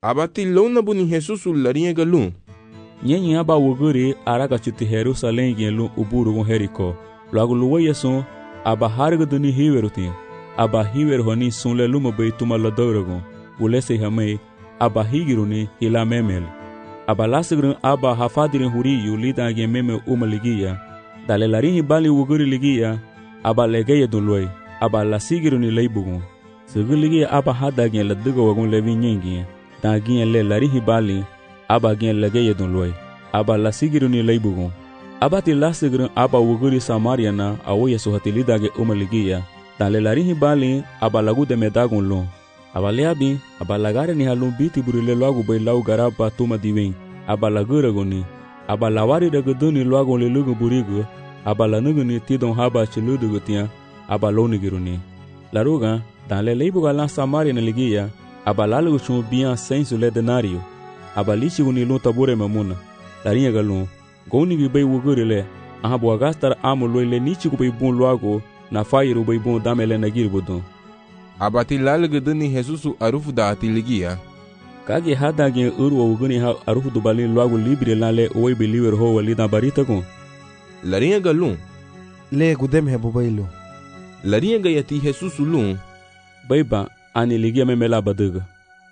Abati lona buni Jesus larienga lu. Nyenye aba woguri araga chuti Jerusalém gen lu uburu gon Jericó. Logo luwa yeson aba harga duni hiwerutin. Aba hiwer honi sunle luma bay tuma ladoragon. Ulese hamei aba higiruni hila memel. Aba lasigrin aba hafadirin huriyu lida gen meme umaligia. Dale larin hibali woguri ligia aba legeye dunloy. Aba lasigiruni leibugon. Seguligia aba hada gen ladigo wagon levi nyengi. Da gen le larin hibali aba gen legeye dunloy. Aba lasigiruni leibugon. Aba ti lasigrin aba woguri Samaria na awoye sohatilida ge umaligia. Dale larin hibali aba lagu de medagon lon. Aba leabi aba lagare ni halun biti burile loagu bay lau garaba tuma diwen. Aba laguragoni. Aba lawari dagaduni loagon le lugu burigo. Aba lanuguni tidon haba chiludugutia. Aba lonigiruni. Laruga dale leibuga la Samaria na ligia. Aba lalugu chun bien sensu le denario. Aba lichiguni lun tabure mamuna. Larinha galun. Goni bi bay wugurile. Aha bo agastar amo loile nichigu bay bun loago. Na fairu bay bun damele na girbudun. Abati lalga duni Jesusu arufu da atiligia. Kage hada gen uru wuguni ha arufu do balin loago libre lale oi believer ho walida barita kon. Larinha galun. Le gudem he bobailu. Larinha gayati Jesusu lun. Baiba ani ligia memela badaga.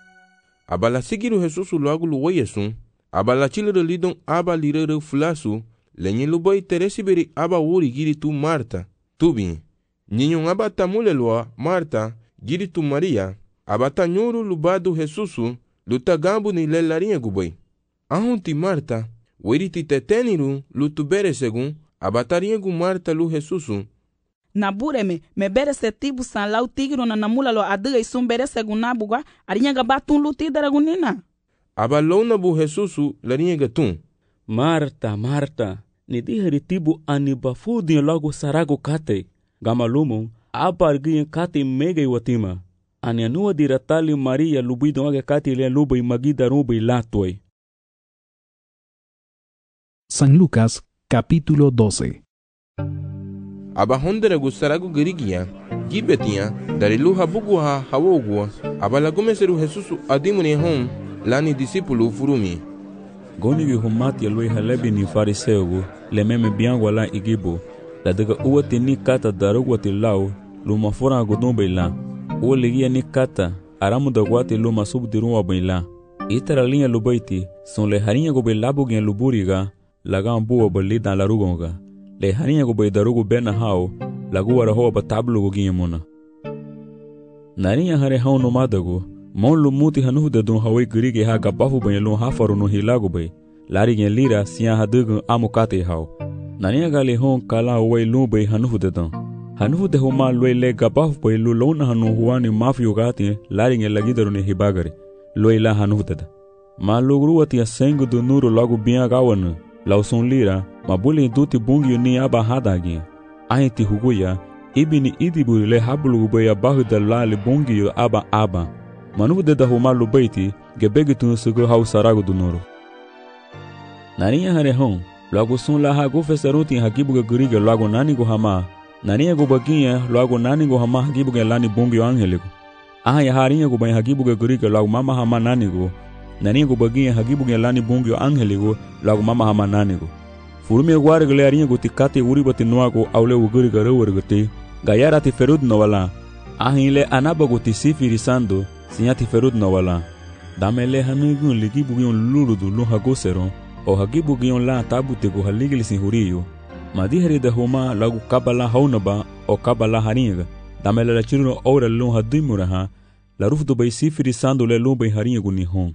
Abala sigiru Jesusu loago luwayesun. Abala chilere lidon aba lirere fulasu. Lenye lubai teresiberi aba wuri giri tu Marta. Tubi. Ninyon aba tamule loa Marta. Giri tu Maria, abata nyuru lubadu Jesusu, luta gambu ni le larinha gubai. Ahunti Marta, weriti teteniru lutu bere segun, abatarinha gu Marta lu Jesusu. Nabureme, me bere se tibu san lau tigro na namula lo adiga isum bere segun nabuga, arinha gabatun luti daragunina. Abalona bu Jesusu larinha gatun. Marta, Marta, ni diheri tibu anibafudin logo sarago kate, gamalumon, apargin kati mega watima. Ani anua diratali Maria lubidon age kati le lubai magida rubai latoi. San Lucas, capítulo 12. Abahondere gusaragu gerigia, gibetia, darilu habuguha hawogua, abalagumeseru Jesusu adimuni hon, lani disipulu furumi. Goni vi humati aloi halebi ni fariseugu, le meme biangwala igibo, la daga uwati ni kata darugwati lau, luma fora godon baila. O ligia ni kata, aramu da guati luma subdirua baila. Itara linha lubaiti, son le harinha go bailabu gen luburiga, laga ambua bali dan larugonga. Le harinha go baidarugo bena hao, lagu warahoa batablu go ginyamuna. Narinha hare hao nomadago, mon lumuti hanuhu da dun hawai girige ha gabafu bailun hafaru no hilago bai. Lari gen lira siya hadugun amukate hao. Narinha gali hon kala hawai lumbai hanuhu da dun. Hanufu de homa loy le gabafu pai lu lona hanu huani mafio gati laringe lagidaruni hibagari loy la hanufu tada ma logruati a sengu do nuru logo bia gawana lauson lira mabuli duti bungi ni aba hadagi ahiti huguya ibini idiburi le hablu baya bahu da lale bungi aba manufu de da homa lu baiti gebegi tunu sugo hau sarago do nuru nariya hare hon logo sun la hago fesaruti hagibuga guriga logo nani go hama Narinha go baguinha, logo nani go hama hagibu ge lani bungio angeligo. Aha ya harinha go bang hagibu ge guriga logo mama hama nani go. Narinha go baguinha hagibu ge lani bungio angeligo logo mama hama nani go. Furumi guare ge larinha go tikate uri bati noago aule go guriga rewer gete. Gayara ti ferud no wala. Ahile anaba go ti sifiri sando, sinyati ferud no wala. Damele hanugun ligibu ge luludu lu hago seron, o hagibu ge la tabute go haligili sin huriyo. Madihari da homa lagu kabala haunaba o kabala haringa. Damela la chiruno ora lun hadimuraha, la ruf do bay sifiri sando le lun bay haringa ni hon.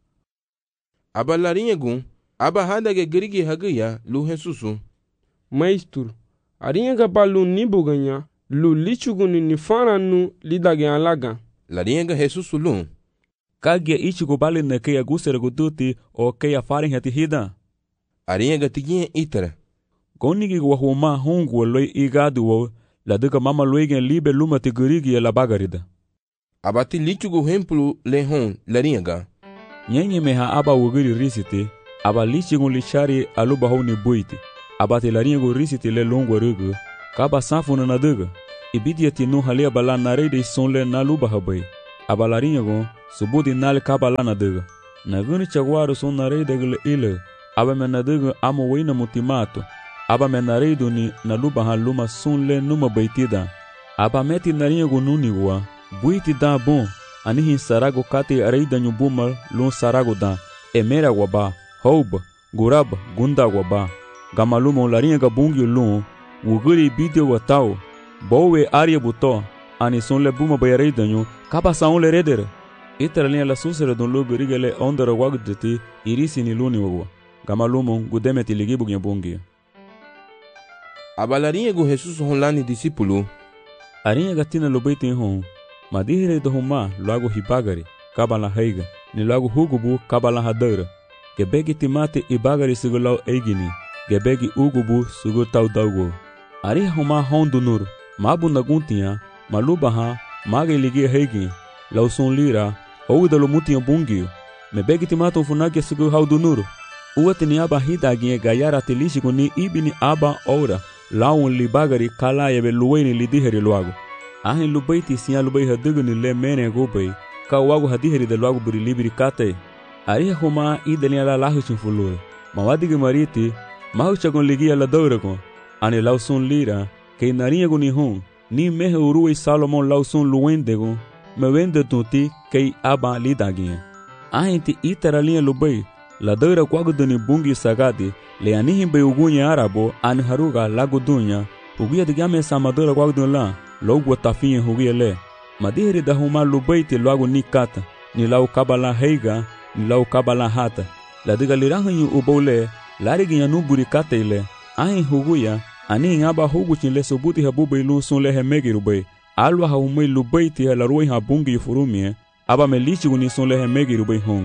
Aba larinha gun, aba hada ge gerigi hagaya lu Jesusu. Maestro, arinha balu ni buganya, lu lichuguni ni faranu lidage alaga. Larinha Jesusu lun. Kage ichigo bali na keya gusere guduti o keya farin hati hida. Arinha tiginha itara. Gonigi go homa hongo loy igadu wo la daga mama loigen libe luma te gerigi la bagarida. Abati lichugo hemplu le hon larinha. Nyenye meha aba wogiri risite, aba lichigo lichari aluba honi boiti. Abati larinha go risite le longo rugu, kaba sanfuna na daga. Ibidia tinu halia bala narede son le naluba habai. abalarinha go subuti nal kabala na dega na guni chagwaru son na rei degele ile aba me na dega amo wina mutimato aba me na rei duni na luba ha luma sun le numa baitida aba meti narinha go nunigwa buiti da bom anihin sarago kate arei danyu bumal lun sarago da emera waba houba gurab gunda waba gamalumo larinha gabungi lun wuguri bideo watao bowe aria buto ani son le buma bayarei danyu kapa saun le redere iteralinha la susere don lo gerigele ondara wagdeti irisi ni luni wagwa gamalumo gudemeti ligibu bungi abalarinha go Jesus honlani discípulo arinha gatina lo beitin hon madihire do homa logo hibagari kabala heiga ni logo hugubu kabala hadara gebegi timate ibagari sugulau eigini gebegi ugubu sugu taudago ari homa hondunur mabu naguntia malubaha mage ligi heigi lauson lira oudalo mutia bungi mebegi timate funake sugu haudunur uatini aba hidagi gayara telishi kuni ibini aba ora laun libagari kala yebe luweni lidiheri logo ahin lubaiti siya lubai haduguni le mene gobei ka wago hadiheri de logo buri libiri kate ari homa idenia la lahu chunfulur mawadigi mariti mahu chagon ligia la douragon ani lauson lira ke narinha guni hon ni mehe uruei Salomon lauson luendego me wende tuti ke aba lidagi ahin ti iteralinha lubai la doura kwago duni bungi sagadi le anihin be ugunya arabo ani haruga lago dunya uguya de game samadora kwago dunla logo tafinha hugia le madiheri da huma lubaiti logo nikata ni lau kabala heiga ni lau kabala hata la diga lirahanyu ubole lariginya nuburi katele ahin huguya ani aba huguchin le subuti habubai lu sun le hemegi rubai alwa haumai lubaiti la ruai habungi furumie aba melichi guni sun le hemegi rubai hon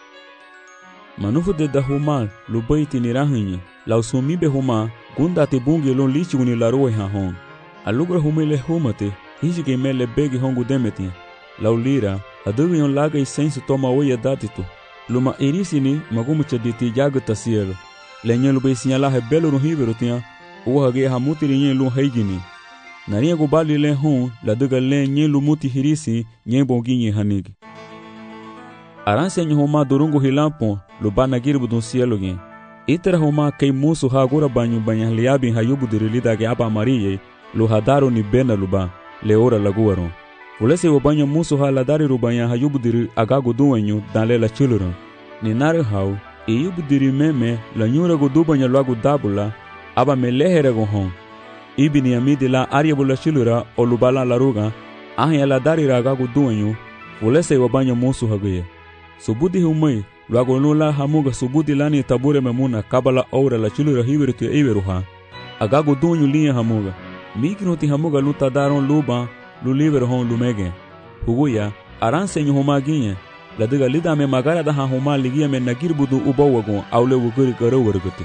manufu de da huma lubaiti ni rahanyu lau sumi be huma gunda te bungi lon lichi guni la ruai ha hon alugra humai le humate hiji ke mele begi hongu demeti lau lira adugion laga i sensu toma oia datitu luma irisini magumu chaditi jaga tasielo lenye lubai sinyala he belo no hiveru tia uwage hamutiri nye lu heigini narinha gubali le hon la duga le nye lumuti hirisi nye bongi nye hanigi aranse nye homa durungu hilampon lubana girbu dun sielo gen itera homa kei musu ha agora banyu banya liabi hayubu dirilida ge aba mariye lu hadaro ni bena luba leora laguaron ulese wabanya musu ha ladari rubanya hayubu diri agago duenyu danle la chuluron ni nare hau iyubu diri meme la nyura godubanya lagu dabula aba melehere go hon ibini amidi la ariabula chilura o lubala laruga ahya ladari ragago duenyu ulese wabanya musu hagye subudi humai lago nula hamuga subudi lani tabure memuna kabala aura la chilura hiberutu iberuha agago duenyu linha hamuga migroti hamuga luta daron luba lu liver hon lumege huguya aranse nyu homaginha la diga lida me magara da homa ligia me nagirbudu ubawagon awle wuguri garo warguti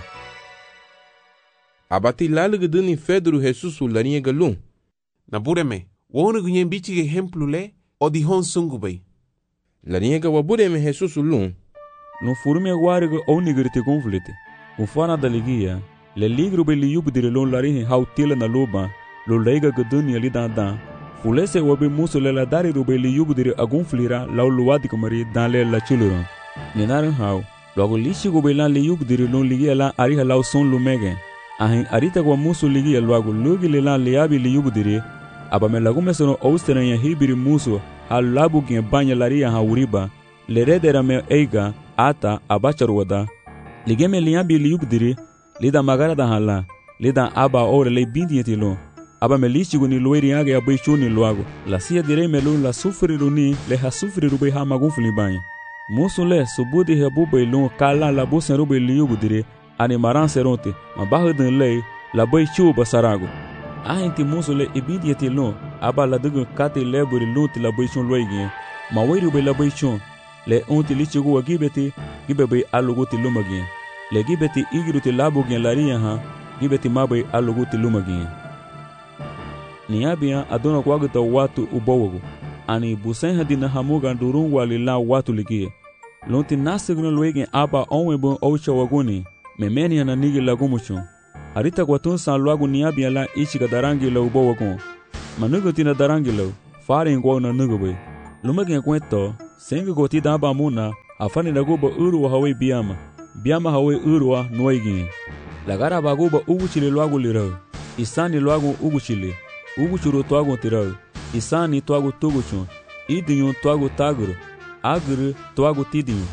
abati lalga duni Pedro Jesus larinha galun na bureme wonu gunyen bichi exemplo le o di hon sungubei larinha ga wabureme Jesus lun no furume warga onigirti conflite ufana da ligia le ligro be liubdire lon larinha hautila na loba lo leiga gaduni ali da fulese wabe muso le la dari rube li yubdire agunflira law luwadi kamari dan le la chuluron nenaran haw logo lishi go belan li yubdire lon ligi la ari law son lumege ahin arita go muso ligi logo lugi le lan liabi li yubdire aba me lagu mesono austera ya hibiri muso hal labu gen banya laria ha uriba le redera me eiga ata abacharwada ligeme liabi li yubdire lida magara da hala lida aba ore le bindietilo aba melichi guni loiri age abai chuni loago la sia direi melun la sufri runi le ha sufri rubai ha magun fulibanya musu le subudi he bubai lun kala la busen rubai liugu dire ani maran seronte ma bahudun le la bai chu basarago ahinti musu le immediately lun aba la dugu kate leburi lunti la bai chun loigi ma wairu bai la bai chun le unti lichi gu gibeti gibe aluguti lumagi le gibeti igiruti labu gen laria ha gibeti mabai aluguti lumagi niabia adona kwagta watu ubowogo ani busen hadina hamuga durun walila watu ligie lonti nasigno luegen aba onwebo oucha waguni memeni na nigi lagumucho harita kwatun san luagu niabia la ichiga darangi la ubowogo manugo tina darangi lo fare ngwa na nugobe Lumagin kwento, sengi goti daba muna, afani laguba urwa hawe biama. Biama hawe urwa noigin. Lagara baguba uguchile luagu lirau. Isani luagu uguchile. Uguchuru tuagu tirau. Isani tuagu tuguchun. Idinyu tuagu taguru. Aguru tuagu tidinyu.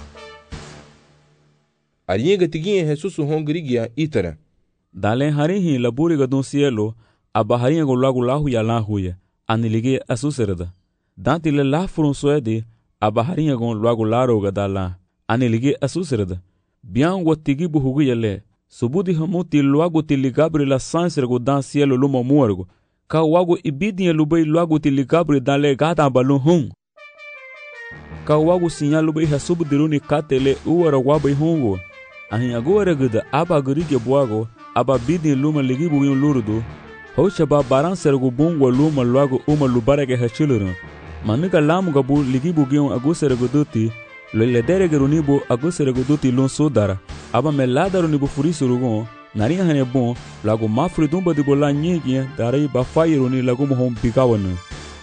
Arienga tiginha Jesus hongrigia itara. Dalen harihi laburi gadun cielo, aba hariengo luagu lahu ya lahuya. Anilige asuserda. Dantile la furun suede, aba hariengo luagu laro gadala. Anilige asuserda. Bian watigi buhugu yale. Subudi hamuti luagu tiligabri la sansrego dan cielo luma muergo. Ka wagu ibidinha lubei luagu tiligabri dan le gata balun hung. Ka wagu sinha lubei hasubudiruni katele uara wabai hungo. Ahin agora gada aba gurige buago, aba bidin luma ligibu yun lurudu. Hocha ba baran sergo bungwa luma luago uma lubarege hachilurun. Manika lamu gabu ligibu gion agusere duti. Lo ledere gerunibu agusere duti lun sodara. Aba melada runibu furisu rugon. Narinha hane bon, lago mafri dumba di bola nyegin, darai ba fairuni lago mohon bigawan.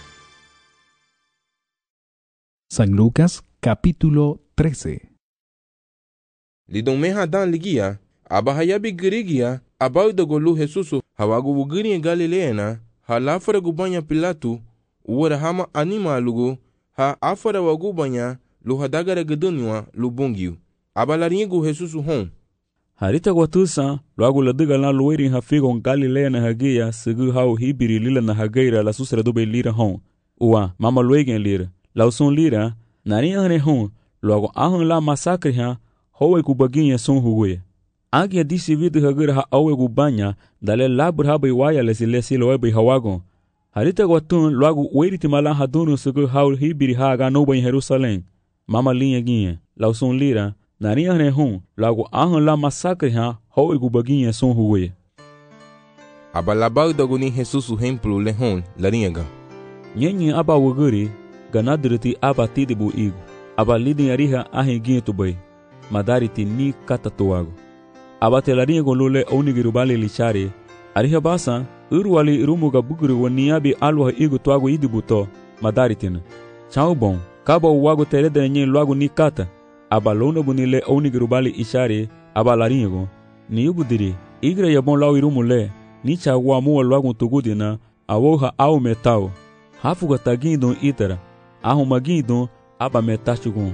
San Lucas, capítulo 13. Lidong meha dan ligia, aba hayabi girigia, abau da golu Jesusu, hawagu wugiri Galileana, ha lafara gubanya Pilatu, uwara hama anima lugu, ha afara wagubanya, lu hadagara gedunwa, lu bungiu. Aba laringu Jesusu hon. Harita gwatusa, luagu ladiga la luweri hafigon Galilea na hagia, segu hau hibiri lila na hageira la susra dube lira hon. Uwa, mama luegen lira, lauson lira, narinha hane hon, luagu ahon la masakri ha, howe kubaginha son huwe. Agia disi vidu hagira ha awe kubanya, dale labur habai waya lesi loebai hawagon. Harita gwatun, luagu weriti malan hadunu segu hau hibiri haga noba in Jerusalem. Mama linha ginha, lauson lira, narinha hane hon, luagu ahon la masakri ha, howe kubaginha son huwe. Abalabau daguni Jesusu hemplu lehon, laringa. Nyenyi aba wuguri, ganadriti aba tidibu igu. Aba lidin ariha ahin ginha tubai. Madariti ni katatuago. Abate laringo lule onigirubali lichari. Ariha basa, urwali irumuga buguru waniabi alwa igu tuago idibuto, madaritina. Chao bon, kaba uwago terede nye luago ni kata. Aba lona bunile onigirubali ishari, aba laringo. Ni ubudiri, igre yabon lau irumule, ni chagwa muwa luago tugudina, awoha au metao. Hafuga tagindon itara, ahu magindon, aba metachugun.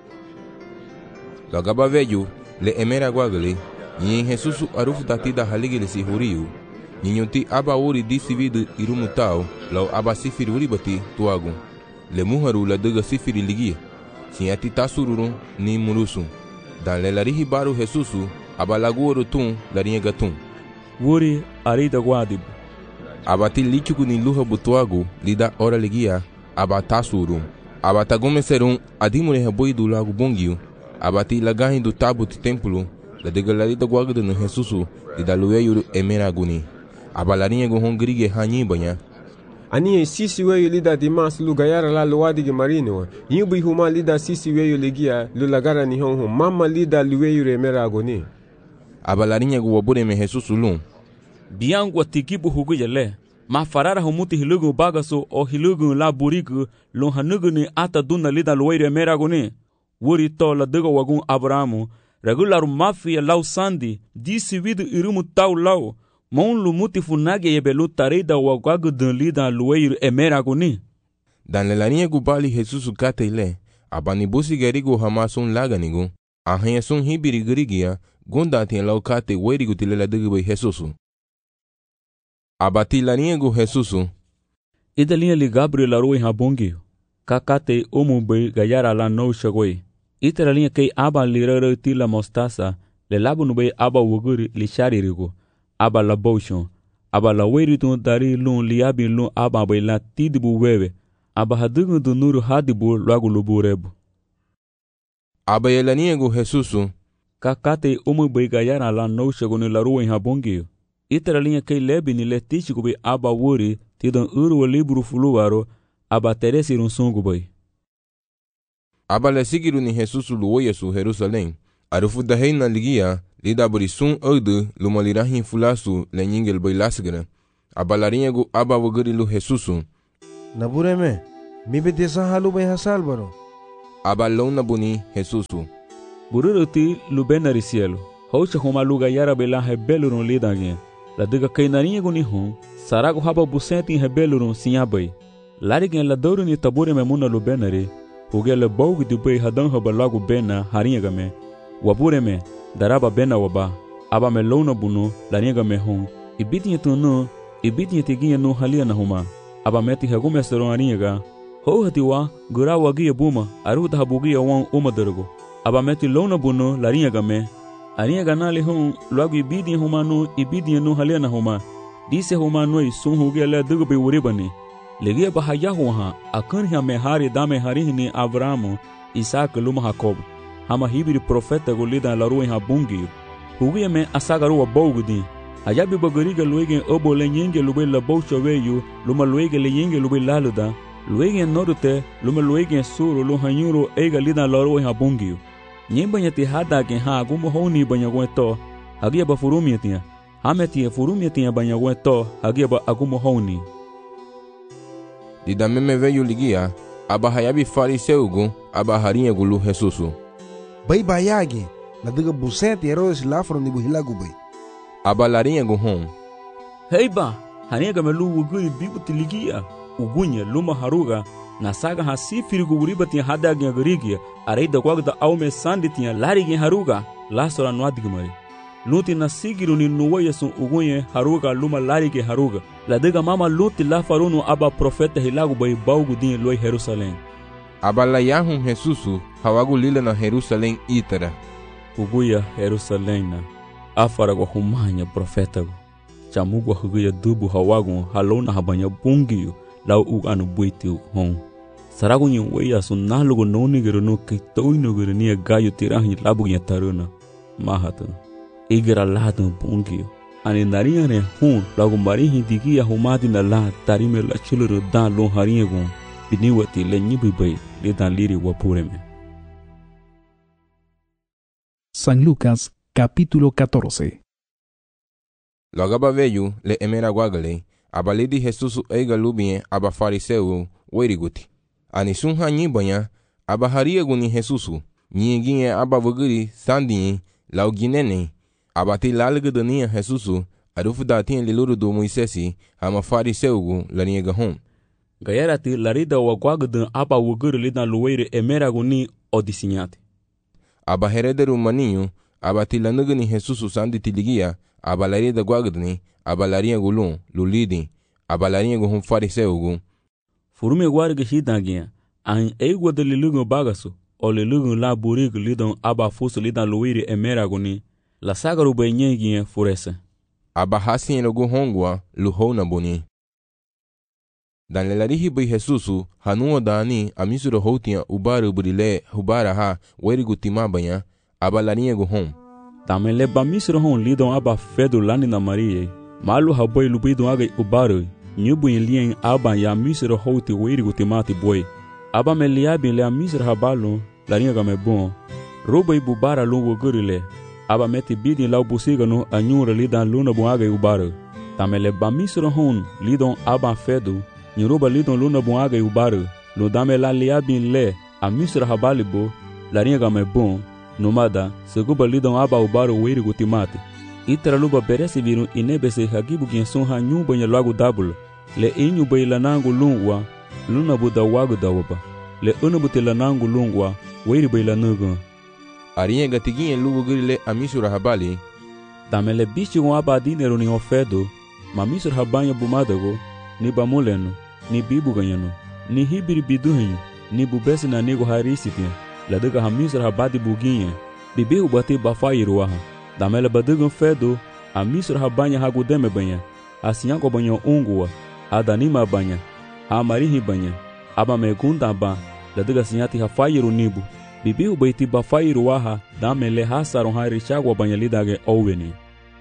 Lagaba veju, le emera guagli, yin Jesusu arufu tatida haligile si huriu, ninyuti aba uri disi vidu irumutao, lau aba sifiri uribati tuagu, le muharu la dega sifiri ligia, sinyati tasururun ni murusu, dan le larihi baru Jesusu, aba laguoru tun lariega tun. Wuri arida guadibu. Abati lichuku ni luha butuagu, lida ora ligia, aba tasurun, aba tagume serun, adimune heboidu lagu bongiu, abati lagahin do tabuti templo, la degalarita guagda no Jesusu, de da lueyuru emeraguni. Abalarinha go hongrige hanyi banya. Ani sisi weyo lida dimas lugayara la luwadige marino. Yubi huma lida sisi weyo ligia lulagara ni honho. Mama lida lueyuru emeraguni. Abalarinha go wabure me Jesusu lum. Biangwa tikibu hugu yale. Ma farara humuti hilugu bagaso o hilugu la burigu lo hanugu ni ata duna lida lueyuru emeraguni. Wuri to la dega wagun Abrahamu, regularu mafia lau sandi, disi vidu irumu tau lau, mon lumuti funage yebelu tarida wagagu dun lida lueiru emeraguni. Dan lelarinha gubali Jesusu kate ile, abanibusi gerigo hamasun laganigu, ahanyasun hibiri gerigia, gundati lau kate werigu tilela degebe Jesusu. Abati larinha gu Jesusu. Idalinha li Gabriel arui habongio, kakate umubei gayara la no shagoi. Itera linha kei aba lirara tila mostasa, le labu nubei aba wuguri li sharirigo, aba la boshon, aba la weritun dari lun liabi lun aba bai la tidibu wewe, aba hadugu du nuru hadibu lagu lubu rebu. Aba yelaniego Jesusu. Kakate umubei gayara la no shagoni la ruwa habongio. Itera linha kei lebi ni le tichiku bei aba wuri, tidan urwa liburu fuluwaro, aba teresi runsungu bai. Aba le sigiru ni Jesusu luoya su Jerusalém. Arufu da reina ligia, lida burisun ode lumalirahin fulasu le nyingel bai lasgara. Aba larinha gu aba wagari lu Jesusu. Nabureme, Mi betesa halu bay hasal baro. Aba lona buni Jesusu. Bururuti lubenari cielo. Hocha homa luga yara bela hebelurun lidangen. La diga kainarinha guni hon. Sarago haba busenti hebelurun sinyabai. Larigen la doru ni tabure memuna lubenari. Huge le baugi dubai hadan haba lagu bena harinha game. Wabure me daraba bena waba. Aba me lona bunu larinha game hon. Ibitinha tunu. Ibitinha teginha no halia na homa. Aba meti hagume seron harinha ga. Ho hatiwa gura wagia buma aruda habugia wan umadargo. Aba meti lona bunu larinha game. Arinha ganali hon logo ibidinha homa no ibidinha no halia na homa. Disse homa noi sun huge le dugo uribani. Legia bahayahu ha akanha mehari dame harihni Abrahamu Isaac luma Jacob. Hama hibiri profeta golida laruin habungi. Hugia me asagaru wa bogudi. Ayabi bagariga luegen obo lenyenge lube la bouchaweyu luma luege lenyenge lube laluda. Luegen norte luma luegen suru lu hanyuro ega lida laruin habungi. Nyembanyati hada gen ha gumo honi banyagweto. Hagia ba furumiatia. Hameti furumiatia banyagweto hagia ba agumo honi. Dida meme veio ligia, aba hayabi fariseugu, aba harinha gulu Jesusu. Bay bayagi. La diga busenti Herodes lafro ni buhilagu bay. Aba larinha gu hon. Heiba, harinha gamelu wugui bibuti ligia. Ugunya luma haruga. Na saga ha sifirigu uribatia hadagia garigia. Areida kwagda aume sanditia larigin haruga. Lasora nuadigmari. Luti na sigiru ni nuwaya sun ugunye haruga luma larige haruga. La diga mama luti la farunu aba profeta hilagu bay baugu din loi Jerusalém. Aba la yahun Jesusu, hawagu lila na Jerusalém itara. Uguya Jerusalém na. Afara gwa humanya profeta go. Chamugwa huguya dubu hawagu halona habanya bungiyo. Lau uganu buiti hon. Saragu nyi weya sun nalugu nonigiru no kitoinugiru niya gayu tirahi labu nya taruna. Mahatu. Igera lado bungio. Ani narinha ne hun lagu marihi digia humadi na la tarime la chuluru dan lon harinha gon. Biniwati le nyibibai le dan liri wapureme. San Lucas, capítulo 14. Logo aba veio le emera guagale, aba lidi Jesusu eiga lubien aba fariseu weiriguti. Ani sun hanyi banya aba haria guni Jesusu. Nyinginye aba vuguri sandinyi lau ginene. Abati lalga dania Jesusu, arufu datin liluru do Moisesi, hama fariseugu larinha gahon. Gayarati larida wagwagdan aba wuguru lidan luweire emeraguni odisinyati. Aba herederu maninho, abati lanugani Jesusu sandi tiligia, aba larida gwagdani, aba larinha gulun, lulidi, aba larinha gahon fariseugu. Furume guarga hidangia, an eigwa de lilugun bagasu, o lilugun la burigu lidan aba fusu lidan luweire emeraguni. La sagaru bay nyengie furese. Aba hasin logo hongwa luhona boni. Dan le larihi bay Jesusu hanuwa dani amisuro hotia ubaru burile hubara ha werigu timabanya aba larinha go hom. Tamele ba misuro hon lidon aba fedu lani na Marie. Malu haboy lubidon aga ubaru. Nyubu lien aba ya misuro hoti werigu timati boy. Aba me liabi le misuro habalo larinha ga me bon. Roba ibubara lungo gurile. Aba meti bidin lau busiga no anyura lidan luna buaga ubaro. Tamele bamisro hon lidon aba fedu, nyoruba lidon luna buaga ubaro. No dame la liabin le, a misra habalibo, larinha game bon, nomada, seguba lidon aba ubaro weiri gutimate. Itra luba beresi virun inebese hagibu genson ha nyumba nya lagu dabul. Le inyu bay lanangu lungwa, luna buda wagu dawaba. Le unubuti lanangu lungwa, weiri bay lanugun. Arinha gatiguinha lugo grile a misura habali. Tamele bichi gon aba dinero ni ofedo, ma misura habanya bumadago, ni bamuleno, ni bibu ganhano, ni hibiri biduhenho, ni bubesi na nego harisitia, la diga ha misura habadi buguinha, bibihu bati bafairuaha. Tamele badugon fedo, a misura habanya hagudeme banha, a sinhago banho ungua, a danima banha, a marihi banha, aba megunda ba, la diga sinhati hafairu nibu. Bibihu baiti bafairu waha damele hasaron hairichagwa banyalidage oweni.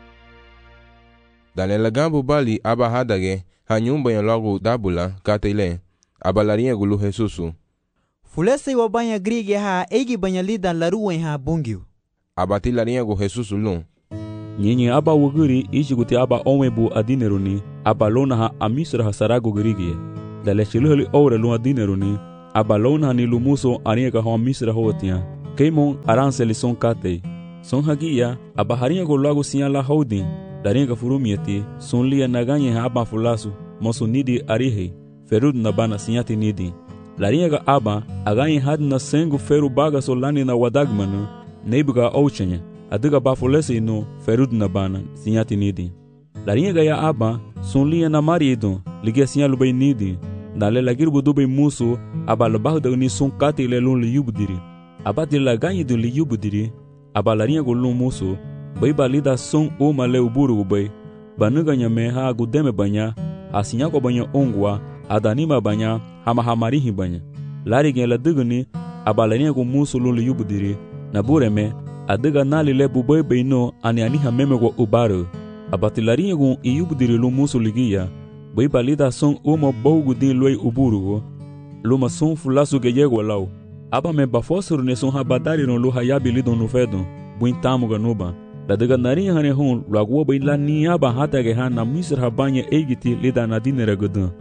Dalela gambu bali aba hadage hanyumba ya logo dabula katele aba larinha gulu Jesusu. Fulese wa banya grige ha egi banyalida laruwen ha bungiu. Aba ti larinha gu Jesusu lun. Nyinyi aba wuguri ishiguti aba onwebu adineruni aba lona ha amisura hasarago grige. dale chiluhali ore lua dinero ni abalon hani lumuso ariega ho misra hotia keimon aranseli son kate son hagia abaharinga go lago siala houdin daringa furumieti son lia naganye aba fulasu mosunidi arihe ferud nabana sinyati nidi laringa aba aganye had na sengu feru baga solani na wadagmanu nebuga ouchenya adiga bafulesi no ferud nabana sinyati nidi laringa ya aba son lia na marido ligia sinyalu bay nidi dale lagir budu bay musu aba labahda ni son kate le lon liyubdiri abati laganye do liyubdiri aba laringa go lon musu bay balida son o male uburu bay banuga nyame ha gudeme banya asinya ko banya ongwa adanima banya hamarihi banya lari gen la dugni abalania ko musul lu yubdiri na bureme adiga nali le buboy beino ani hameme go ubaro abatilari go yubdiri lu musuligia bay balida son uma bogu din loy uburu luma son fulasu ge yego law aba me bafosur ne son habadari no lu hayabi don no fedo buintamu ganuba la daga nari hane hon lagwo bay la ni aba hata ge han na misr habanya egiti lida na dinera godun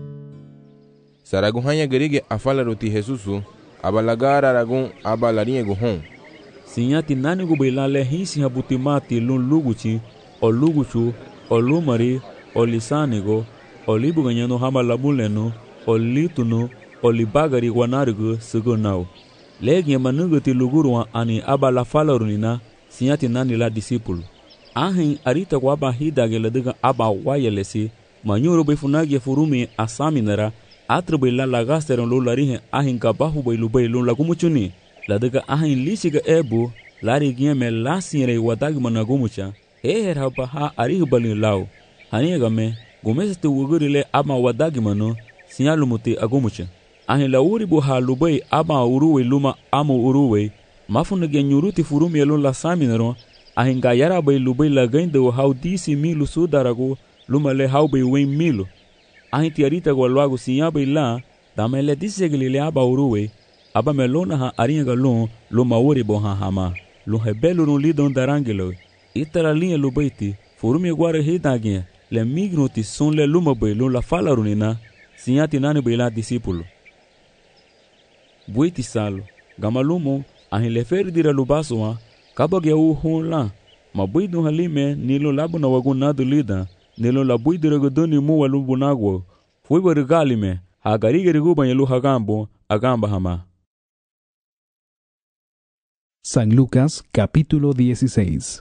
Saragun hanya gerige afala roti Jesusu abalagara ragun abalarinha gohon. Sinyati nani go bailale hisi habutimati lun luguchi o luguchu o lumari o lisanego o libuganyano hamalabuleno o lituno o libagari wanarigo sugonau. Legi manuguti lugurwa ani abala falarunina sinyati nani la disciple. Ahin arita kwa aba hidage ladiga aba wayelesi manyuro befunagi furumi asaminera atro la lagasteron lo larihe ahin kabahu bailu bailun lagumuchuni ladaga ahin lisiga ebu lari gieme lasire wadag managumucha eher habaha arih balin law haniga me gumeste wugurile ama wadag mano sinyalumuti agumucha ahin lauri bu halubai ama uruwe luma amu uruwe mafunage nyuruti furumi elon la saminero ahin gayara bailu baila gaindo how disi milu sudarago luma le how bay wen milu ahin tiarita go luago sinyaba ila damele disegilile aba uruwe aba melona ha aringa lon lo mawori bo ha hama lo hebelo no lidon darangelo itara linha lo baiti furumi guare hidagia le migroti son le luma belo la falarunina sinyati nani bela discipulo buiti salo gamalumo ahin le ferdira lo basoa kabage u honla mabuidu halime nilo labu na wagunado lida nelo la buidere godoni mu walumbu nagwo fuibo regalime hagarige riguba yelu hagambo agamba hama. San Lucas capítulo 16.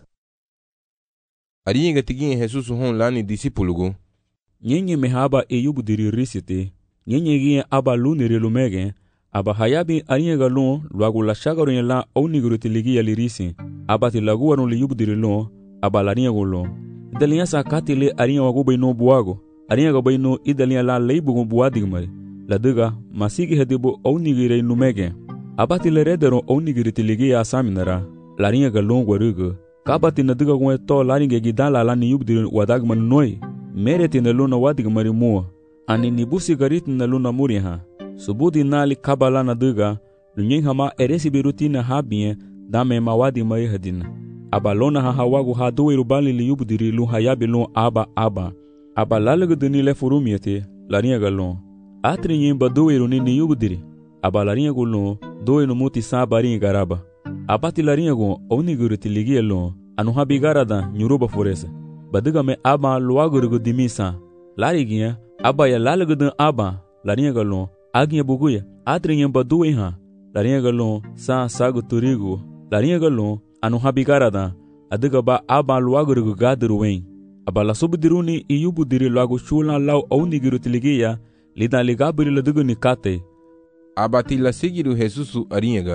Aringa tigin Jesus hon lani discipulugo nyenye mehaba eyubudiri risite nyenye gie aba lunire lumege aba hayabi aringa lon luagu la shagaron la onigurutiligi yalirisi aba tilaguarun liyubudiri lon aba laringa lon Idaliya sa katile aringa wago bayno buago aringa go bayno idaliya la leibugo buadigmari ladaga masigi hedibo onigire numege abatile redero onigire tiligi ya saminara laringa galon gwarugo kabati nadiga go to laringa gidala la ni yubdir wadagman noi mereti na luna wadigmari mu ani nibusi garit na luna muriha subudi nali kabala nadiga lunyen hama eresi birutina habie dame mawadi mai hadina abalona ha hawagu ha doiru bali li yubdiri lu hayabi lu aba abalalega duni le furumiete laringa galon atri yimba doiru ni yubdiri abalaringa gulon doiru muti sabari garaba abati laringa go oniguru tiligi lo anu habigarada nyuruba foresa badiga me aba luaguru dimisa larigia aba ya lalega dun aba laringa galon agia buguya atri yimba doiha laringa galon sa sagu turigo laringa galon anu habigarada adiga ba aba luaguru gaduru wen abala subdiruni iyubudiri luagu chula law onigiru tiligia lida ligabiri ladugu nikate abati la sigiru Jesusu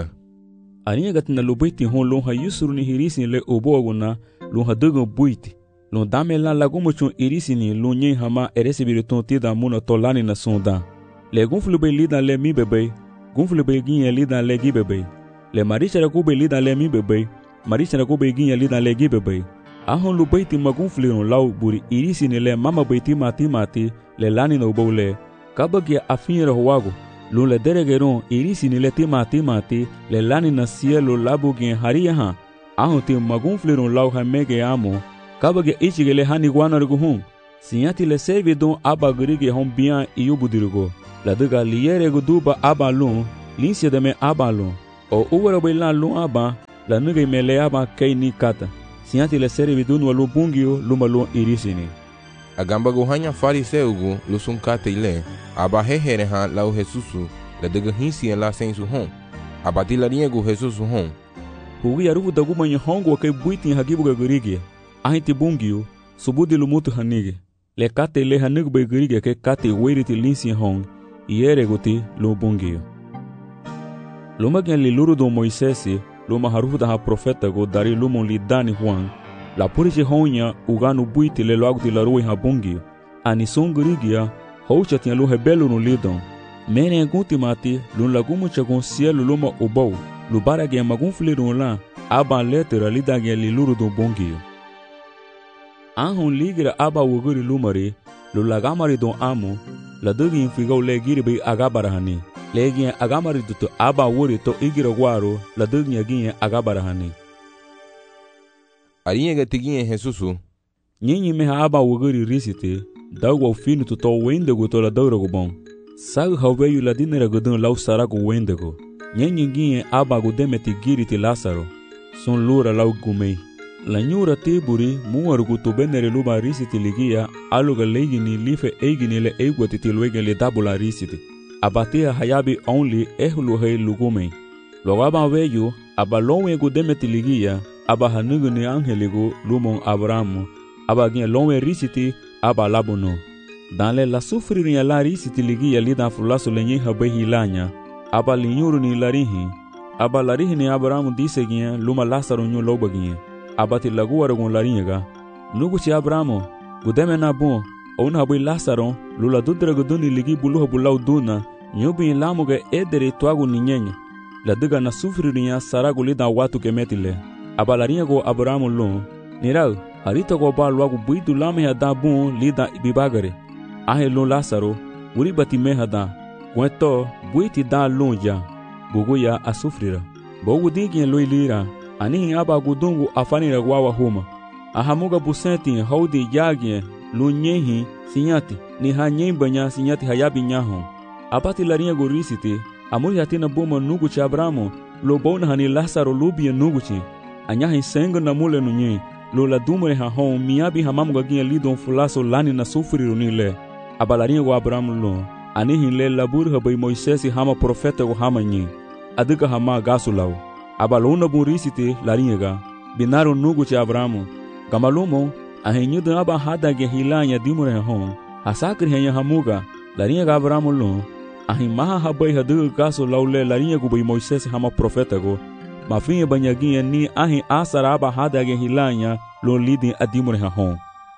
aringa tina lubaiti hon lon ha yusuru ni hirisi le oboguna lon ha dugu buiti lon damela lagumuchun irisini lon nyen hama eresibiru tontida muna tolani na sonda le gunflube lida le mi bebe gunflube ginye lida le gibebe le marichara kube lida le mi bebe marichara kube ginye lida le gibebe ahon lubaiti magunfliron law buri irisini le mama baiti mati le lani no bole kabagia afinra howago lon le deregeron irisini le timati le lani na cielo labugien haria ha ahon te magunfliron law ha mege amo kabagia ichigele hani guanarguhun Sinyati le servi don aba gerige hon bian iyo budirgo. La dega liere guduba aba lun, linsia de me aba lun. O uwara bailan lun aba, la nuga mele aba kei ni kata. Sinyati le servi don walu bungio luma lun irisini. Agamba gohanya fariseugu lusun kate ile, aba hehere ha lau Jesusu, la dega hinsi la sensu hon. Abati la riego Jesusu hon. Hugi arufu dagu manya hongo kei buitin hagibu ga gerige. Ahiti bungio, subudi lumutu hanige. Le kate le hanig bay gerige ke kate weiriti linsi hon, iere goti lo bungio. Luma gen li luru do Moisesi, luma harufu da ha profeta go dari lumon li dani Juan, la puriche honya uganu buiti le loagu di la rui ha bungio. Ani son gerigia, houcha tian lu hebelu no lidon. Mene guti mati, lun lagumu chagon cielo luma ubou, lubara gen magun flirun la, aban letera lida gen li luru do bungio. Anhon ligira aba wuguri lumari, lu lagamari don amu, la dugi infigau le giri bay agabarahani. Legien agamari duto aba wuri to igira guaro, la dugi agien agabarahani. Ariega tigien Jesusu. Nyinyi meha aba wuguri risite, dagwa finu to wendego to la daurago bon. Sag haweyu la dinera gudun lau sarago wendego. Nyinyi gien aba gudemeti giri ti Lazaro, son lura lau gumei. La nyura tiburi muargu to benere luba risiti ligia aluga legini life eigini le eigwati tilwege le dabula risiti. Abatia hayabi only ehulu hei lugumei. Logaba weyu abalonwe gudemeti ligia aba hanuguni angeligu lumon Abrahamu aba gien lonwe risiti aba labuno. Danle la sufriria la risiti ligia lida fulaso lenye habe hilanya aba linyuru ni larihi aba larihi ni Abrahamu dise gien luma Lazaro nyu loba gien. Abati lagu aragon laringa nuguchi Abramo gudeme na bon ona habu Lazaro lula dudra guduni ligi bulu bulau duna nyubi lamuga edere twagu ninyenya la diga na sufriria saragu lida watu kemetile abalaringa go Abramo lo nirau harita go ba lwagu buidu lame hada bon lida ibibagare ahe lo Lazaro wuri bati me hada weto buiti da lonja buguya asufrira bogu digi lo ilira ani aba gudungu afanira gwawa huma ahamuga busenti haudi yagye lunyehi sinyati ni hanyembanya sinyati hayabi nyaho abati laringa gorisiti amuri hatina boma nuguchi Abramo lo bona hani Lazaro lubi nuguchi anyahi senga na mule nunye lo la dumre ha hon miabi hamamuga gien lidon fulaso lani na sufriru nile abalaringa go Abramo lo ani le labur habay Moisesi hama profeta go hama nyi adiga hama gasulau abalona burisite laringa binaro nuguchi Abramo gamalumo ahenyuda aba hada ge hilanya dimure hon asakri henya hamuga laringa Abramo lo ahimaha habay hadu gaso laule laringa go bay Moisesi hama profeta go mafinye banyagi ni ahi asara aba hada ge hilanya lo lidi adimure hon.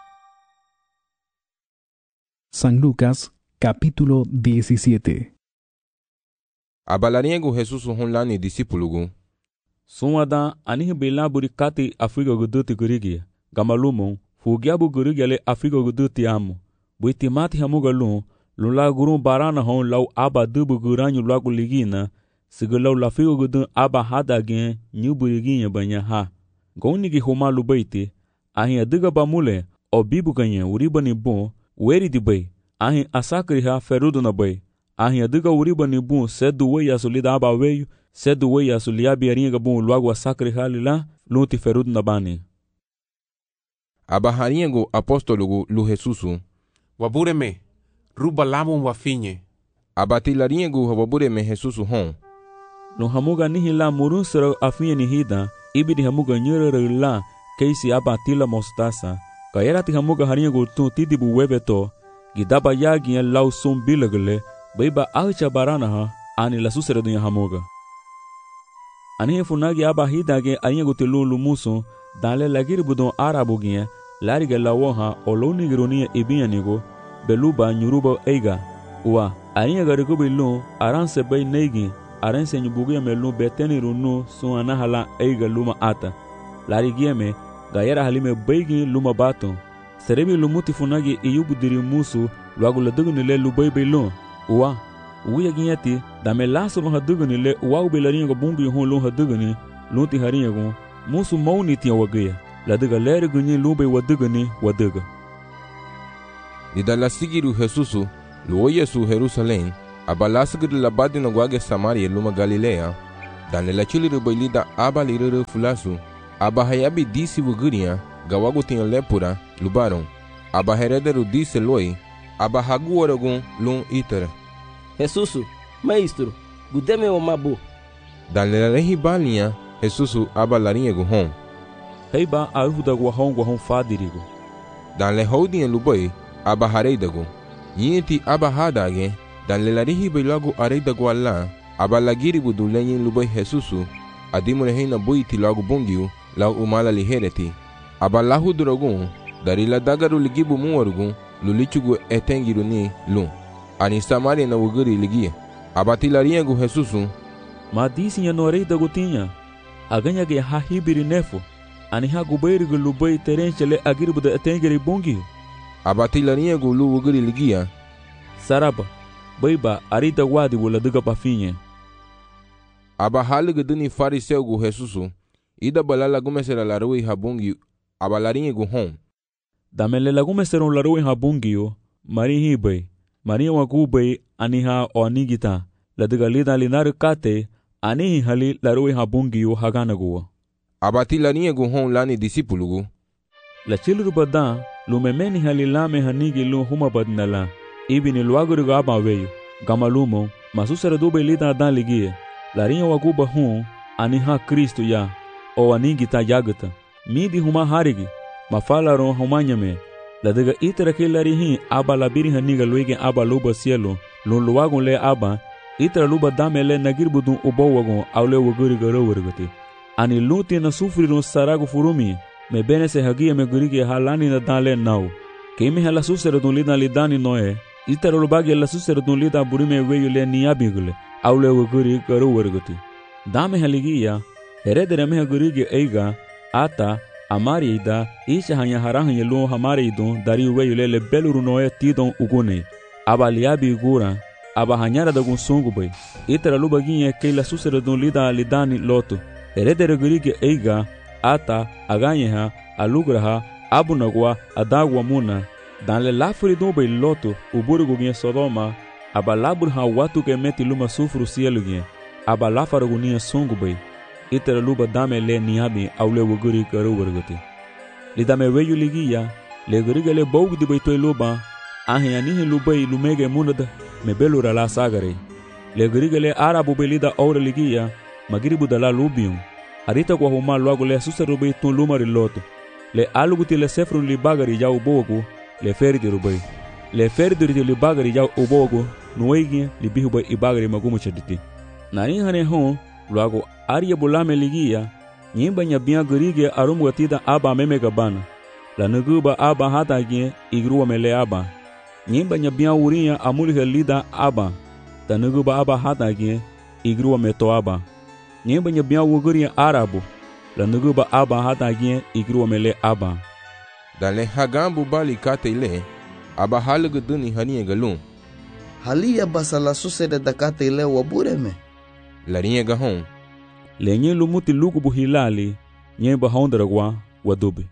San Lucas capítulo 17. Abalaringa go Jesusu hon lani disipulugu. Sunwada anihi bela burikati Afrika guduti gurigi gamalumo fugiabu gurigi le Afrika guduti amu buiti mati hamuga lula gurun barana hon lau aba dubu guranyu lagu ligina sigalau la Afrika gudun aba hada gen nyu burigi banya ha gonigi homa lubaiti ahi adiga bamule o bibu ganye uribani bon weri di bay ahi asakri ha ferudu na bay ahi adiga uribani bon sedu we yasulida aba weyu sedu we yasuliabi aringa bon luagu asakri halila lunti ferudu na bani abaharingo apostologu lu Jesusu wabureme ruba lamun wafinye abatilaringo wabureme Jesusu hon lo hamuga nihila murun sero afinye nihida ibidi hamuga nyere la keisi abatila mostasa kayerati hamuga haringo tu tidibu webeto gidaba yagi lau sum bilagle baiba alcha barana ha ani la susere dunya hamuga ani funagi aba hidage aringo tilulu muso dale lagir budon arabu gye lariga lawoha oloni gironia ibianigo beluba nyuruba eiga wa aringa garigo bilu aranse bay negi aranse nyubugia melu beteni runu suana hala eiga luma ata larigieme gayera halime baygi luma bato serebi lumuti funagi iyubudiri musu luagu ladugunile lubay bilu wa uya ginyati dame lasro hadugunile wa belaringo bungi hon lu haduguni lunti haringo musu mauni tia wagaya ladiga leri gunyi lubay waduguni wadaga Lida la sigiru Jesusu, luo Yesu Jerusalén, abala sigir la badina guage Samaria luma Galilea, dan la chiliru bailida aba lirere fulasu, aba hayabi disi wuguria, gawagu tinha lepura, lubaron, aba herederu disse loi, aba hagu oragun lum itere. Jesusu, maestro, gudeme o mabu. Dan la lehi balinha, Jesusu aba larinha guhon. Heiba aruda guahon fadirigo. Dan le houdinha luboi, aba hareidagu. Yinti aba hadage, dan le larihi bailagu areidagu alla, aba lagiribu du lenyin luboi Jesusu, adimune heina buiti lagu bungiu, lau umala lihereti. Aba lahu duragun, dari la dagaru ligibu muarugun, lulichugu etengiru ni lum. Ani Samaria na wuguri ligia. Aba tilariengu Jesusu. Ma disi no areidagu tinha. Aganya ge hahibiri nefo. Ani hagubeirigu lubai terenchele agiribu da etengiri bungiu. Aba tilariengu lu wuguri ligia. Saraba, baiba arida wadi wala duga pafinye. Aba haligu duni fariseugu Jesusu. Ida balala gumesera larui habungi aba laringu hom. Damele lagumesera larui habungiu, mari hibai, mari wagubai aniha o anigita, la duga lida linaru kate, anihi hali larui habungiu haganaguwa. Aba tilariengu hom lani disipulugu. La chiluru badan, lumemeni hali lame hanigi lu huma badnala, ibini luaguru aba veyu, gamalumo, masusera dube lida dan ligie, larinha waguba hum, aniha Kristo ya, o anigita yagata, midi huma harigi, mafalaron humanyame, la daga itera ke larihi aba labiri haniga luige aba luba cielo, luagun le aba, itera luba dame le nagirbudun ubowagon aule waguri garowargati. Ani luti na sufrirun saragu furumi, me bene se hagia me gurigi halani na dale nau. Keime hala susera dun lida lidani noe, itera lubagi la susera dun lida burime weyu le niabigule, aule waguri garowargati. Dame haligia, heredere me gurigi eiga, ata, amari ida, isha hanya harahanya lu hamari idun, dari weyu le beluru noe tidon ugune. Aba liabi gura, aba hanyara dagun sungu bay. Itera lubaginye ke la susera dun lida lidani lotu. Heredere gurigi eiga, ata, aganyeha, alugraha, abunagwa, adagwa muna. Dan le lafuri dun bay lotu, uburugu gye Sodoma, aba laburha watu ke meti luma sufru sielugie. Aba lafarugunia sungu bay. Itera luba dame le niabi aule wuguri karu wargati. Lidame weyu ligia, le guriga le bog di baytoy luba, ahi anihi lubai lumege munada, me belura la sagare. Le guriga le arabu belida aura ligia, magiribu da la lubium. Arita kwa huma luago le susarubai tun lumari loto. Le aluguti le sefrun li bagari jau bogu, le ferdi rubai. Le ferdi li bagari jau ubogu, nuegi li bihubai ibagari magumu chaditi. Nani hane hon, luago Aria bulame ligia, nyimba nyabia gurige arumu gatida aba meme gabana. La nuguba aba hatagie igruwa mele aba. Nyimba nyabia uria amulhe lida aba. Ta nuguba aba hatagie igruwa meto aba. Nyimba nyabia wuguria arabu. La nuguba aba hatagie igruwa mele aba. Dale hagambu bali kate ile, aba haligu duni hanie galum. Halia basala susere da kate ile wabureme. Larinha gahon. Lenye lumuti lugubu hilali, nye bahondragwa wadubi.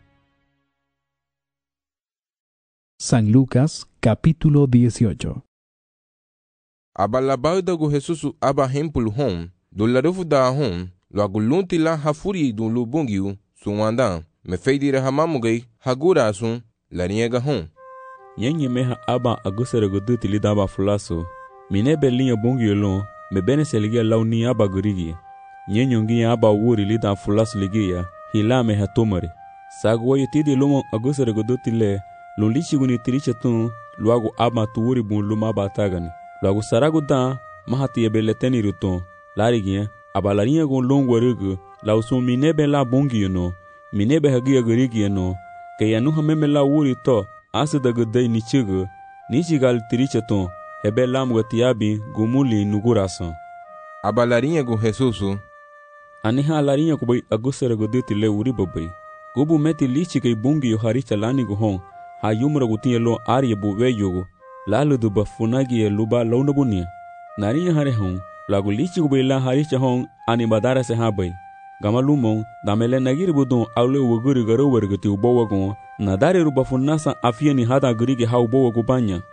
San Lucas, capítulo 18. Aba labaudagu Jesusu aba hempulu hom, do larufu da hom, lo agulunti la hafuri do lubungiu, suwandan, me feidire hamamugai, hagura asun, larinha gahon. Yenye meha aba agusere guduti lidaba fulaso, mine belinha bungiu lon, me bene seligia launi aba gurigi. Nyenyongi aba wuri lida fulas ligia, hilame hatumari. Sagwa yutidi lumo agusere goduti le, lulichi guni tiricha tun, luagu aba tuwuri bun luma batagani. Luagu saragu da, mahati ebeleteni ruton, larigia, aba larinha gun longwa rugu, lausun minebe la bungi no, minebe hagia gurigi no, ke yanuha meme la wuri to, asida gudai nichigu, nichigal tiricha tun, hebe lam gatiabi gumuli nugurasan. Aba larinha gun Jesusu, Aniha larinha kubai agusera goduti le uri babai. Gubu meti lichi kay bungi yo haricha lani guhon, ha yumra gutinye lo ariye buwe yogo, lalu duba funagi ye luba launa bunia. Narinya hare hon, lagu lichi kubai la haricha hon, ani badara se habai. Gamalumon, damele nagiri budon aule wuguri garo wargati ubawagon, Nadare rubafunasa afia ni hada gerige hau boa gubanya.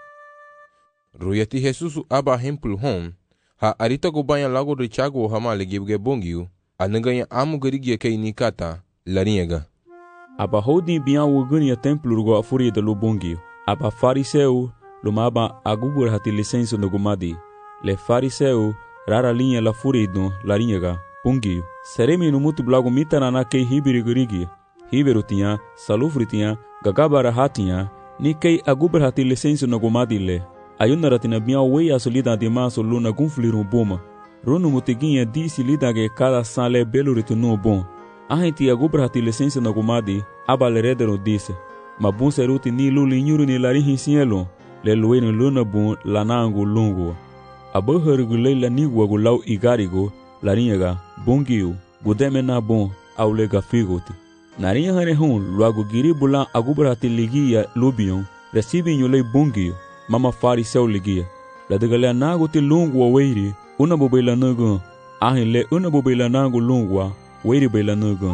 Ruyati Jesusu aba hempul hom, ha arita gubanya lago richago hama legibge bongiu, anaganya amu gerige kei nikata, lariega. Aba hodi biya wuguni ya templo rugo afuri de lubongiu. Aba fariseu, lumaba agubur hati licenso no gumadi. Le fariseu, rara linha la furido, larinhaga, pungiu. Seremi no mutu blago mitarana kei hibiri gerigi. Hiberu tinha, salufri tinha, gagabara hatinha, ni kei agubur hati licenso no gumadi le. Ayunara tina biya wei asolida de maso luna gunfliru boma. Runu mutiguinha disi lida ge cada sale belo ritunu bom. Ahenti agubur hati licenso no gumadi, aba leredero disse. Mabun seruti ni lulinyuru ni larihin sielo, le lueno luna bun lanangu lungu. Abahargu leila nigwa gulau igarigo, larinhaga, bongiu, gudeme na bon, aulega figoti. Narinha hanehun, luago giri bulan agubrati ligia lubion, recibinho lei bongiu, mama fariseu ligia. La degalea nago te lungwa weiri, una bobeila nagan, ahile una bobeila nago lungwa, weiri beila nagan.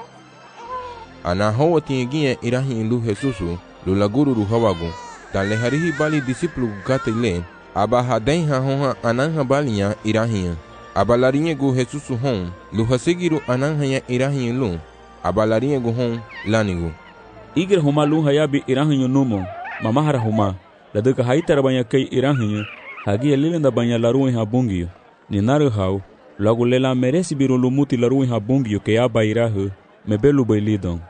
Ana hoa tinha irahin lu Jesusu, lu laguru ru hawagu, dan le harihi bali disiplu gata ile, aba hadem ha honha ananha balinha irahin. Aba larinha gu Jesusu hon, lu hasigiru ananha irahin lu, aba larinha gu hon lanigu. Igre huma lu hayabi irahin numo, mamahara huma, la deka haitara banya kei irahin, hagi elilenda banya laruin ha bungio, ni naru hau, logo lela merece biru lumuti laruin ha bungio ke aba irahu, mebelu bailidon.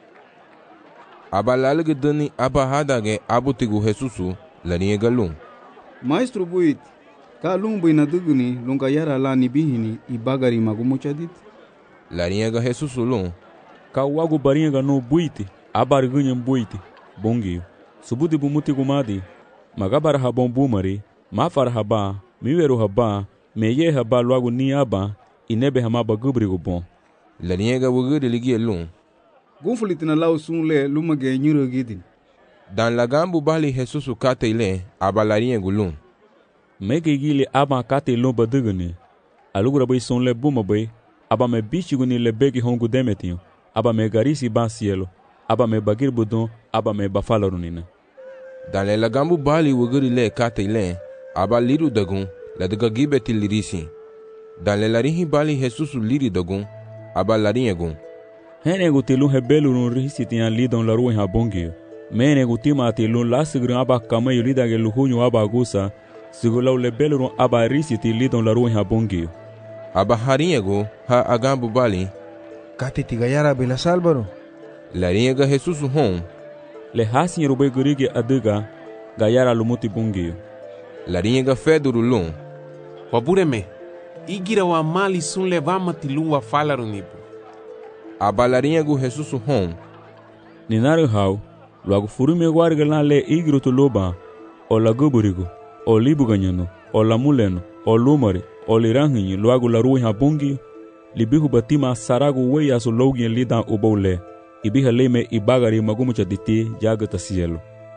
Aba lalige dani aba hadage abutigu Jesusu, larinha galum. Maestro buit, ka lung bui na duguni lunga yara la ni bihini I bagari magumuchadit. Larinha ga Jesusu lung. Ka wagu barinha ga no buiti, abar ganham buiti, bongiu. Subuti bumuti gumadi, magabar habon bumari, mafar haba, miveru haba, meye haba logo ni aba, inebe hamaba gubrigo bon. Larinha ga wuguri ligie lung. Gunfulitina lau sunle lumage nyuro gidin. Dan la gambu bali Jesusu kate ile, aba larinha gulum. Mege gili aba kate lomba dugani. Alugura bai sonle buma bai, aba me bichiguni le begi hongu demetinho, aba me garisi ban cielo, aba me bagir budon, aba me bafalarunina. Dan le la gambu bali wuguri le kate ile, aba liru dagun, la daga gibeti lirisi. Dan le larihi bali Jesusu liri dagun, aba larinha gun. Hene gutilu hebelu no risi tian lidon la ruin habongio. Mene gutima tilu la sigru aba kama yulida ge luhunyo aba gusa, sigulaw le belu aba risi ti lidon la ruin habongio. Aba harinha go ha agambu bali. Kati tigayara bela salvaro. Larinha ga Jesusu hon. Le hasin rube gurige adiga, gayara lumuti bongio. Larinha ga feduru lum. Wabureme, igira wa mali sun levama tilu wa falarunibu. Aba larinha gu Jesusu hon. Ninaru hau, logo furume guarga lá le igro to loba, o la guburigo, o libu ganhano, o la muleno, o lumare, o liranhinho, logo la ruim habungi, libihu batima sarago wei aso logi lida o boule, ibiha leme ibagari magumucha diti jagata cielo.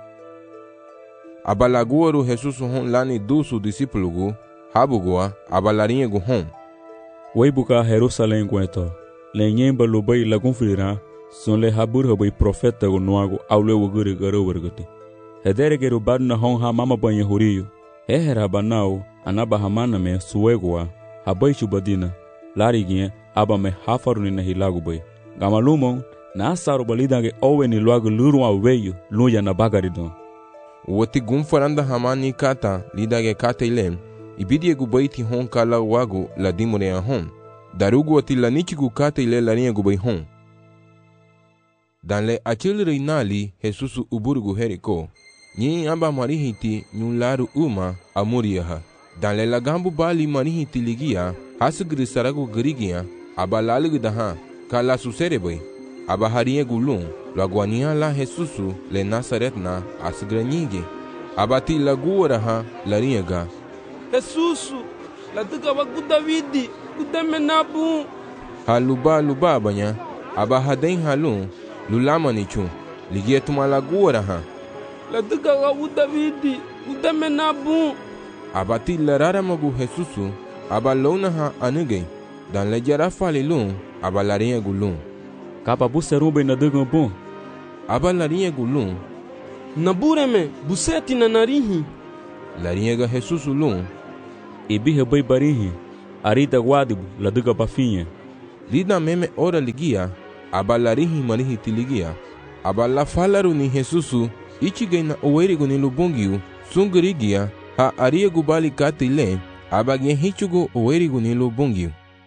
Aba laguaru Jesusu hon lani dusu discípulo habugoa, aba larinha gu hon. Wei buka Jerusalém gueto, le nyemba lobai lagunfirira, son le habur habai profeta go noago aule wuguri garo wergati. Hedere geru badna hon ha mama banya huriyo. Ehera banao anaba hamana me suegoa habai chubadina. Larigien aba me hafaruni na hilagu bai. Gamalumon na asaru balidage owe ni luago luru weyo luya na bagaridon. Wati gumfaranda hamani kata lidage kata ilem. Ibidie gubaiti hon kala wago la dimore hon. Darugu wati la nichigu kata ile larinha gubai hon. Dan le achil reinali Jesusu uburgu heriko. Nyi amba marihiti nyularu uma amuriyaha. Dan le lagambu bali marihiti ligia hasugri saragu gerigia aba lalig daha kala suserebai. Aba harinha gulum laguania la Jesusu le Nazaret na asgranyige. Aba ti laguaraha larinhaga. Jesusu la tuka wagu Davidi kudeme nabu. Haluba banya aba hadem halum lulama nichu ligia tuma laguaraha. La tuka wagu Davidi kudeme nabu. Aba ti larara magu Jesusu aba lonaha anugay dan le jara falilum aba larinha gulum. Kapa buserube na dugan bom. aba lariñegu lun. Nabureme, buseti na narihi. Lariñega Jesus lun. Ibihe bai barihi, arita guadibu, la duga pafinha. Lida meme ora ligia, aba larihi marihi tiligia. Aba la falaru ni Jesusu, ichigay na uwerigu ni lubungiu, sungurigia, ha ariegu bali katile, aba gen hichugu uwerigu ni lubungiu.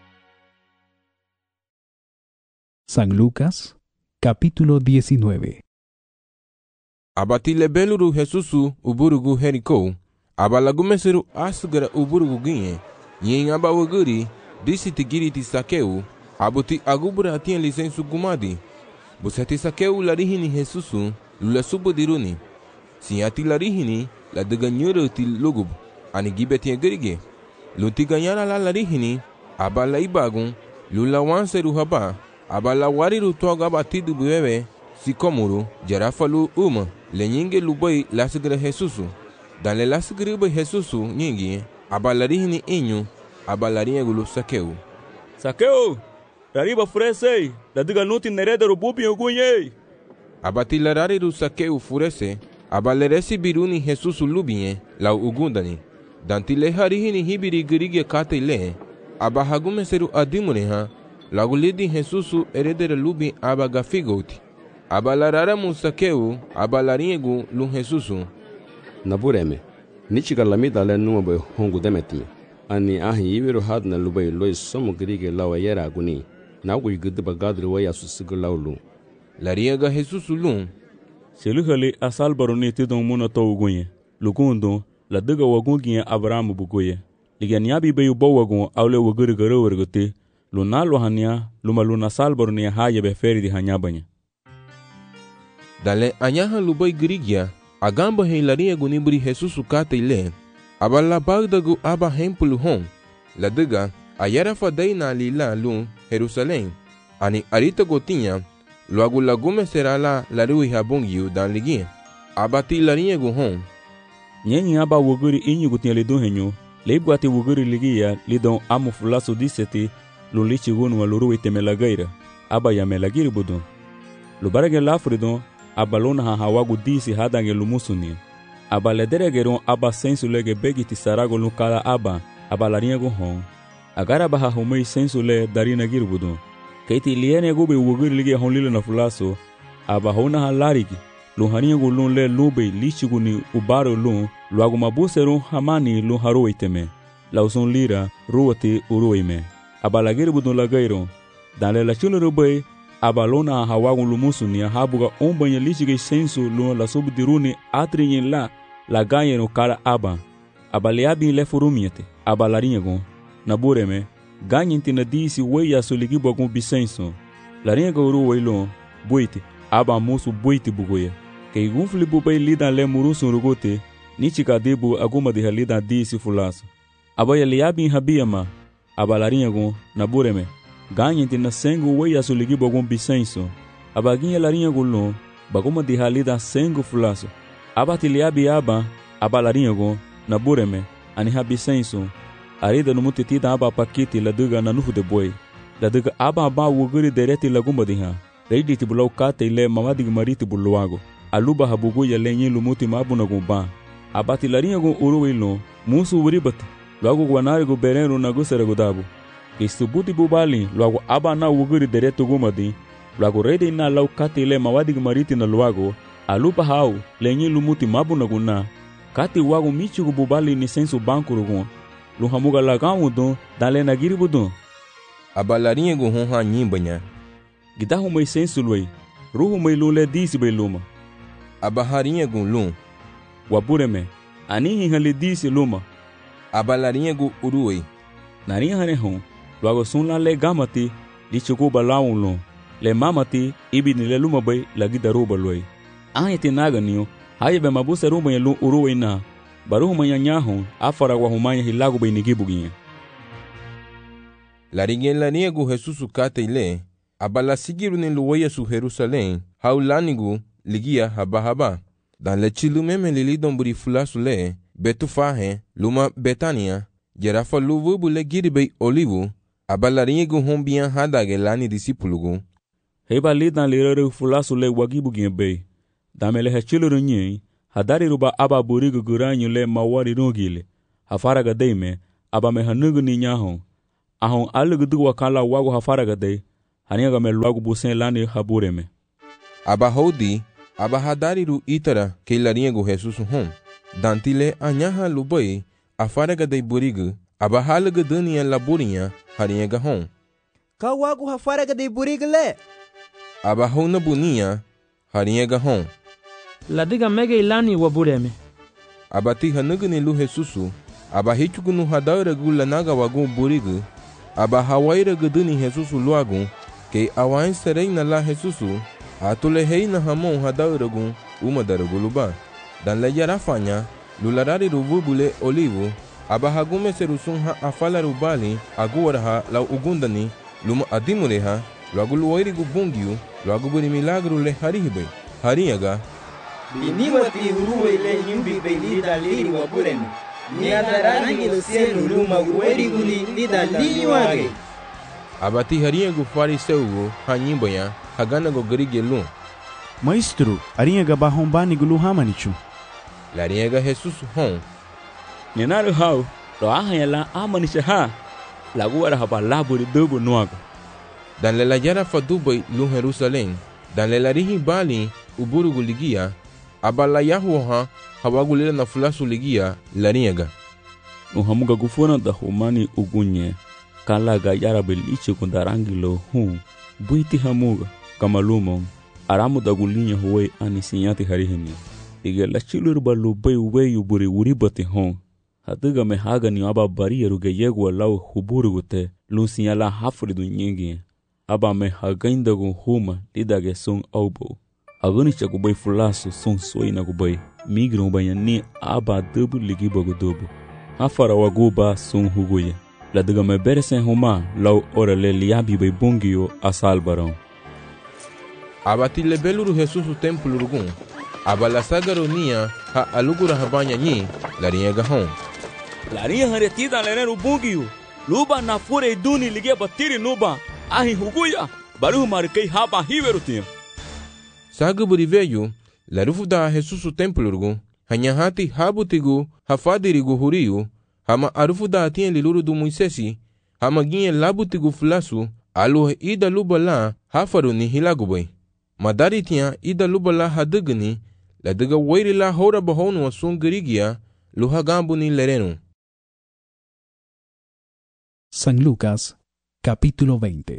San Lucas, capítulo 19. Abatile beluru Jesusu uburugu Jericó, abalagumeseru asugara uburugu ginye, yin abawaguri, disi tigiri ti Sakeu, abuti agubura atien lisensu gumadi. Busati Sakeu larihini Jesusu, lula subudiruni. Siati larihini, la deganyuru ti lugub, ani gibetien gerige. Lunti ganyara la larihini, abala ibagun, lula wanseru haba, abala wariru toga batidu bebe, sikomuru, jarafalu lenyinge lubai lasgre Jesusu. Dale lasgre bai Jesusu nyingi, abalarihini inyu, abalariegulu Sakeu. Sakeu, rariba furese, la diga nuti nerede rububi ogunye. Abatilarariru Sakeu furese, abaleresi biruni Jesusu lubinye, la ugundani. Dantile harihini hibiri gerige katile, abahagumeseru adimuneha, lagulidi Jesusu eredere lubi abagafigoti. Abalarara Sakeu, abalariegu lu Jesusu. Nabureme, nichiga lamida le nuobe hongu demetime. Ani ahi ibiru hadna lubai lois somo grige lawa yera aguni. Nagu yigudiba gadri waya susigu laulu. Lariega Jesusu lu. Seluhali asal baroni tidon muna to ugunye. Lukundo, la diga wagungiye Abrahamu bugoye. Ligan yabi bayu bawagun awle waguri garo wargote. Lunalo hanya, luna sal baroni haya beferi di hanyabanya. Dale anyaha lubai grigia, agamba heilariegu nibri Jesusu kate ile, abala bagdagu aba hempulu hon, la diga, ayara fadei na lila lu Jerusalém, ani arita gotinha, luagu lagume serala larui habungiu dan ligia, abati lariegu hon. Nyenyi aba wuguri inyu gutinha lidun henyu, leibguati wuguri ligia lidon amu fulasu diseti, lulichi gunu walurui temelagaira, aba yamelagiri budun. Lubarage lafridon, abalona hawagu disi hadange lumusuni. Abalederegeron aba sensulege begiti sarago lukala abalariego hon. Agara baha humei sensule darina girbudu. Keiti liene gube wugir lige honlile na fulaso. Abahona halarigi. Luhaniego lun le lube lichiguni ubaro lun. Luagu mabuserun hamani lun haroiteme. Lauson lira ruwati uruime. Abalagirbudu lagairon. Dale la chulu rubei. Abalona hawagun lumusuni habuga ombanya lichige sensu lu la subdiruni atrinyin la ganyeno kala abaliabi le furumiete abalariego nabureme ganyinti na disi weya soligi bogun bisenso lariego ru weilo buiti aba musu buiti bugoye ke gunfli bubay lida le murusu rugote nichika debu aguma de halida disi fulaso abaya liabi habiyama abalariego nabureme Ganyinti na sengu weya suligi bogun bisenso. Abaginha larinha gulon, baguma de halida sengu fulaso. Abatiliabi abalarinha gon, na bureme, aniha bisenso. Arida no mutitida aba pakiti la duga na nufu de boi. La duga aba wuguri dereti laguma diha. Reidi tibulau kate ile mamadig mariti buluago. Aluba habugu ya lenye lumuti mabu na gumba. Abatilarinha gon uruwilo, musu uribati. Logo guanari go bereno na gusere godabu. Istubuti bubali, luago aba na wuguri dereto gumadi, luago rede na lau kati ile mawadig mariti na luago, alupa hau, lenye lumuti mabu na guna, kati wago michigu bubali ni sensu banku rugun, luhamuga lagamu don, dale na giribu don. Abalarinha gu honha nyimbanya. Gidahu mai sensu luei, ruhu mai lule disi bei luma. Abaharinha gu lum. Wabureme, anihi hali disi luma. Abalarinha gu uruei. Narinha hane hon. Luago sun la le gamati, li chuku balaun lon. Le mamati, ibi ni le luma bay, la gida ruba luay. Anye ti naga niyo, haye be mabuse rumba ya lun uruwe na. Baru humanya nyahon, afara wa humanya hilago bay nigibu ginye. Laringen laniegu Jesusu kate ile, abala sigiru ni luwaya su Jerusalén, haulanigu, ligia haba. Dan le chilu meme lilidon buri fulasu le, betu fahe, luma Betania, jerafa luvubu le giribay olivu, abalariegu humbian hadage lani disipulugu. Heba lidan lirere fulasu le wagibu gienbe. Damele hachiluru nye, hadari ruba aba burigu guranyu le mawari nogile. Hafaraga deime, aba me hanugu ni nyahon. Ahon alugu wakala wagu hafaraga de, haniaga me luagu busen lani habureme. Aba hodi, aba hadariru itara ke lariego Jesus hon. Dantile anyaha lubai, afaraga de burigu, aba halaga dunia laburinha, haniaga hon. Ka wagu hafaraga de burigu le. Aba hona bunia, haniaga hon. Ladiga mege ilani wabureme. Aba ti hanugu ni lu Jesusu, aba hichugu nu hadaragu lanaga wagu burigu, aba hawaira guduni Jesusu luagu, ke awain sereina la Jesusu, atule heina hamon hadaragu, umadaragu luba. Dan le yarafanya, lularari rububule olivu, aba hagume serusunha afala rubali, aguaraha la ugundani, luma adimureha, luagu luwairigu bungiu, luagu buri milagru le harihibe, hariaga. Biniwati uruwe le nyumbi be lida liri wabureme. Ni adarani lo senu luma uwerigu lida liwage. Abati hariagu fariseugu hanyimboya haganago garigelu. Maestro, arinhaga bahombani gulu hamanichu. Lariaga Jesus hon. Nenaru hau, lo ahayala amanisha ha. Laguara habalaburi dubu nuago. Dan le yara fadubai lu Jerusalem, dan le larihi bali uburugu ligia, abala yahuha hawagulila na fulasu ligia lariaga. Uhamuga gufuna da humani ugunye, kalaga yara beliche kundarangilo buiti hamuga, kamalumon, aramu da gulinya huwe anisinyati harihini. Iga la chilur balu bay weyu buri uribati hon. Hatuga me haga ni aba bari ruge yegwa lau huburugute, lusinyala hafridu nyingi. Aba me hagaindagu huma lidage sung aubo. Aguni chakubay fulasu sung soina kubay. Migron bayani aba dubu ligibagu dubu. Hafara waguba sung huguye. Ladaga me beresen huma lau ora le liabi bay bungio asal barão. Aba tile beluru Jesus o templo rugun. Aba la sagaronia ha alugura habanya nyi lariega hon. Larinha haretida leneru bungio. Luba na fure duni ligia batiri nuba. Ahi huguya. Baru markei haba hiverutinha. Sagaburi veio, larufu da Jesus o templo rugun. Hanyahati habutigu hafadirigu huriu. Hama arufu da atien liluru du Moisesi. Hama ginye labutigu fulasu. Aluhe ida luba la hafaru ni hilagubay. Madari tia ida luba la hadugani. La duga wairi la hora bahonu wa sungarigia. Luha gambu ni lerenu. San Lucas, capítulo 20.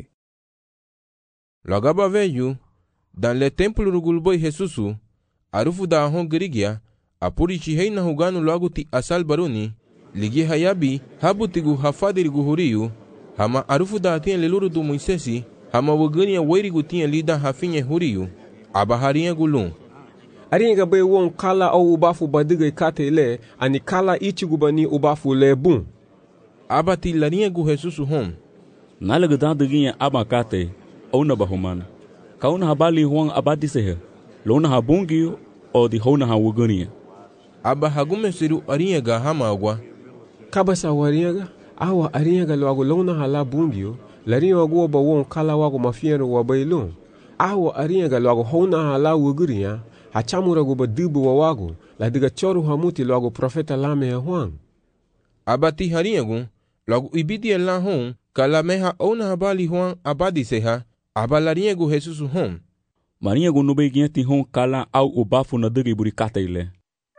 Lagaba veyu, dan le templo rugulboy Jesusu, arufu da ahon garigia, apuri chihei huganu lagu ti asal baruni, ligi hayabi, habutigu hafadirigu huriu, hama arufu da atien leluru du Moisesi, hama wagania wairigu tien lida hafinye huriu, abaharia gulun. Aringa bay won kala au ubafu badiga kate le, ani kala ichigubani ubafu le bun. Abati laringa Jesusu hom. Nalaga daduginha abacate, ou na bahumana. Kauna habali huang abadi sehe, lona habungi o di hona hawugunia. Aba hagume siru aringa hamagwa. Kabasa waringa, awa aringa loago lona hala bungio, laringa wago ba won kala wago mafiero wabailun. Awa aringa loago hona hala wuguria, hachamura go ba dubu wawago, la diga choru hamuti loago profeta lame huang. Abati haringu, logo ibidi la hon, kala meha ona habali huang abadi seha, abalaringu Jesusu hom. Maringu nube ginti hon kala au ubafu na dugi burikata ile.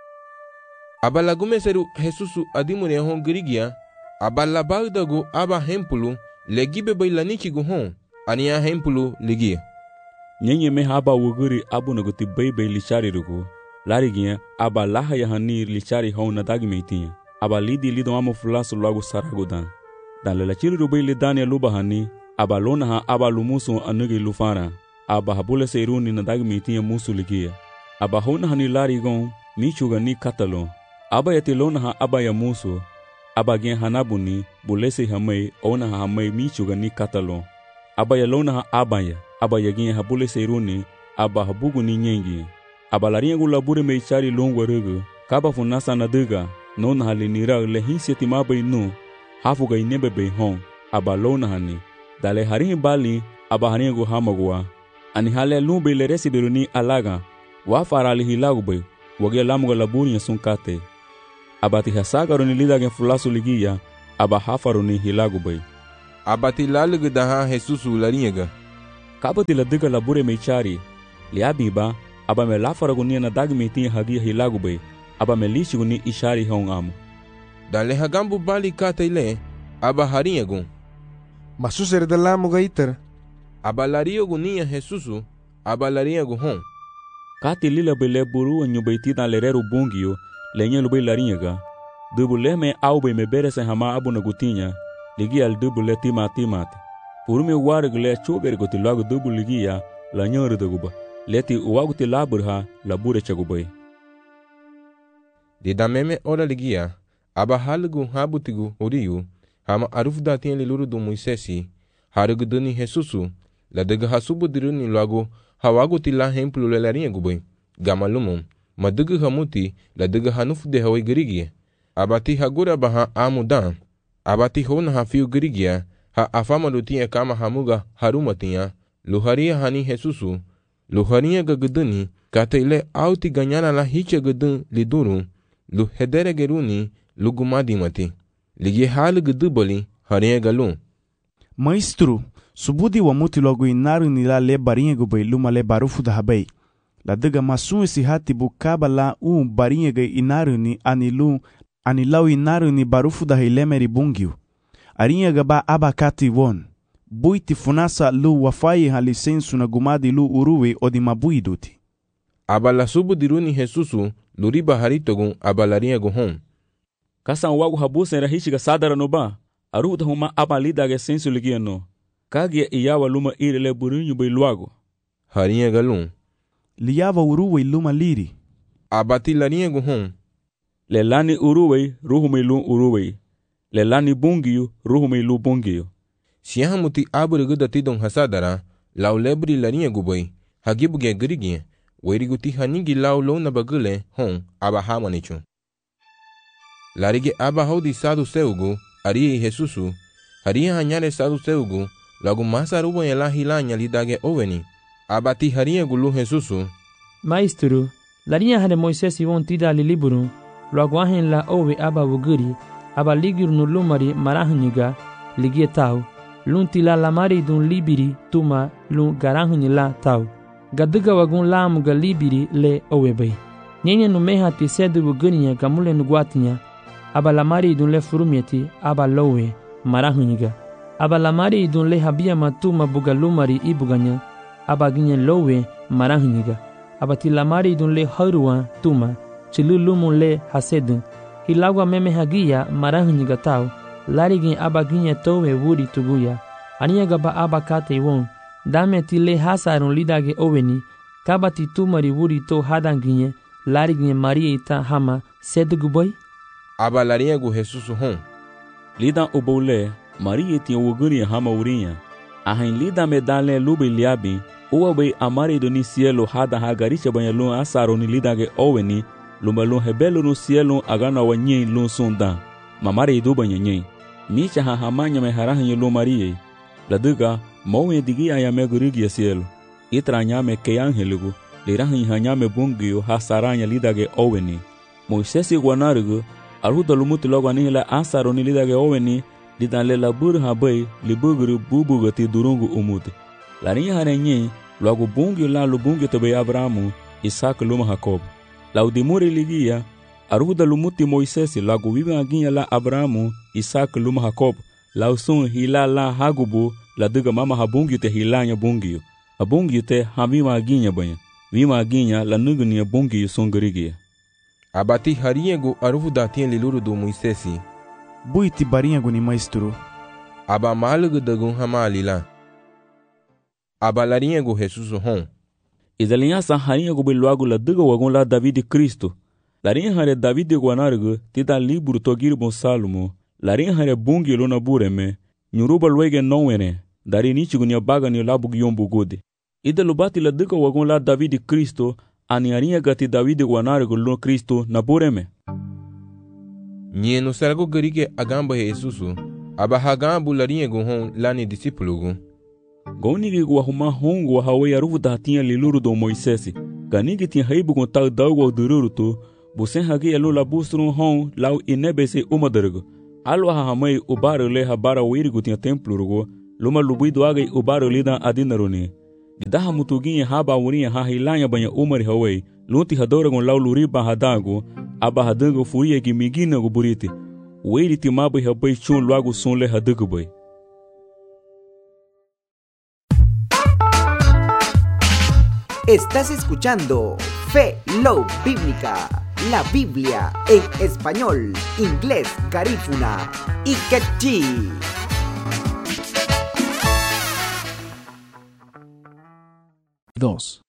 Abalagume seru Jesusu adimune hon girigia, abalabagdago aba hempulu, legibe bailanichigu hon, ania hempulu ligia. Nyenye meha aba wuguri abu naguti bebe lichari rugu, larigia aba laha yahani lichari hon na dagi meitinha. Aba lidi lido amo fulasu logo saragodan. Dan lela chiri rubai lidani luba hani, aba lona ha aba lumusu anugi lufara. Aba habule seiruni na dagi mitinha musu ligia. Aba hona hani larigon, michuga ni katalo. Aba yati lona ha aba ya musu. Aba gen hanabuni, bulese hamay, ona ha hamay michuga ni katalo. Aba ya lona ha aba ya gen habule seiruni, aba habugu ni nyengi. Aba laringu labure meichari longwa rugu, kaba funasa na duga. Non hali nira le hinsi timabay nu, hafuga inebe bay hon, aba lona hani, dale harin bali, aba haringu hamagwa, ani hale lumbe le resibiru ni alaga wa farali hilagu bay wage lamuga laburi sun kate abati hasagaru ni lidage fulasu ligiya aba hafaru ni hilagu bay abati lalugu daha Jesusu laringa kabati ladiga labure meichari liabiba aba me lafaragu ni na dagmiti hagi hilagu bay aba me lishigu ni ishari hong amu dale hagambu bali kate ile aba haringa Masusere de lamuga iter abalario gunia Jesusu abalaria guhon kati lila bele buru nyubaiti na lereru bungio lenye lubai laringa dubule me aube me berese hama abu na gutinya ligi al dubule timati purume wargle choger goti lagu dubu ligia la nyoru duguba leti uwaguti laburha labure chagubai didameme ora ligia aba halgu habutigu uriyu hama arufda tien liluru du Moisesi haruguduni Jesusu la daga hasubu diruni lagu hawaguti la hemplu le laringa gubai gamalumum madugu hamuti la daga hanufu de hawai girigie abati hagura baha amudan abati hona hafiu girigia ha afamalutia kama hamuga harumatia luharia hani Jesusu luharia gaguduni kataile auti ganyana la hiche gudun liduru lu hedere geruni lugumadi mati ligi hal gudubali haria galun Maestro, subudi wa muti logo inaru ni la le barinha gubay luma le barufu da habay. La daga masun esi hati bukaba la barinha ga inaru ni anilau inaru ni barufu da hilemeri bungiu. Arinha gaba abakati won. Buiti funasa lu wafai ha lisensu na gumadi lu uruwe odi mabui duti. Abala subu diruni Jesusu luriba haritogun abalarinha guhon. Kasan wagu habusen rahishi ga sadara no ba. Aruta huma abalida ga sensu ligiano. Kagia iyawa luma irele burinyu bay luago. Harinha galun. Liyawa uruwe luma liri. Abati larinha guhon. Lelani uruwe ruhume lu uruwe. Lelani bungiyu ruhume lu bungiyu. Siyahamuti aburigu datidon hasadara lau lebri larinha gubay. Hagibuge girigie. Wairiguti hanigi lau lona bagule hon aba hamanichu. Larige aba haudi sadu seugu arie Jesusu. Haria hanyare sadu seugu. Lagu masa rubo yela hilanya lidage oveni. Abati haria gulu Jesusu. Maestro, larinha hane Moisés won tida li liburu. Lagu ahen la ove aba wuguri. Aba ligir no lumari marahunyiga. Ligie tau. Lun tila lamari dun libiri tuma lun garanhunyila tau. Gaduga wagun lamuga libiri le owebay. Nyenye no meha ti sedu wugurinya gamule nuguatinya. Aba lamari dun le furumieti aba lowe marahunyiga. Aba lamari idun le habia matuma buga lumari ibuganya aba ginye lowe marahunyiga aba ti lamari idun le haruwa tuma chilu lumu le hasedun hilagwa meme hagia marahunyiga tau lari gin aba ginye towe wuri tuguya aniya gaba aba kate won dame ti le hasarun lidage oweni kaba ti tumari wuri to hadan ginye lari ginye maria ita hama sedugu boy aba larinha gu Jesusu hon lidan ubole Maria tinha wuguri hama urinha. Ahin lida medale lube liabi. Uwa bay amari do ni cielo hada hagaricha banha lun asaro ni lida ge oweni. Lumba lun hebelo no cielo agana wanyi lun sunda. Mamari do banha nyi. Micha ha hamanya me harahanyi lun Maria. Laduga mowe digi ayame gurigi cielo. Itra nyame ke angeligu. Lirahanyi hanyame bungio hasaranya lida ge oweni. Moisesi guanarugu. Aruda lumutu logo anihila asaro ni lida ge oweni. Lidan le labur habay libuguru bubugati durungu umuti. Larinha harenye logo bungi la lubungi tobe Abrahamu Isaac luma Jacob. Laudimuri ligia aruda lumuti Moisesi lago viva aginha la Abrahamu Isaac luma Jacob. Lausun hila la hagubu la duga mama habungi te hilanya bungi. Habungi te havima aginha banha. Vima aginha la nugunia bungi songrigia. Abati hariego aruda tien liluru do Moisesi. Buiti barinha guni maestro. Aba malugu dagun hama alila. Aba larinha gu Jesusu hon. Idalinha sa harinha gu biluagu la duga wagun la David Cristo. Larinha hare David guanarugu tida liburu togiri bon Salomo. Larinha hare bungi lona bureme. Nyuruba luege nowene. Dari nichi gunia baga ni labu gyombu gode. Ida lubati la duga wagun la David Cristo. Ani harinha gati David guanarugu lona Cristo na bureme. Nye no sarago garige agamba Jesusu. Aba hagambu larinha gu hon lani disipulugu. Gaunigi guahuma hongo wahawe arufu da tinha liluru do Moisés. Ganigi tinha heibu com tal dawa dururu tu. Busen hagi elu la bustrun hon lau inebese umadergo. Alwa hahamai ubaro le habara wirigu tinha templo rugo. Luma lubuido agai ubaro lida adinaruni. Daha mutuginha haba urinha hahilanya banha umari hawai. Lunti hadora com lau luriba hadago. Abahadango furia que migina go burite. Weiri timabai habai chun luago son le hadago bai. Estás escuchando Fe Love Bíblica, la Biblia en español, inglés, garífuna y quechí. Dos.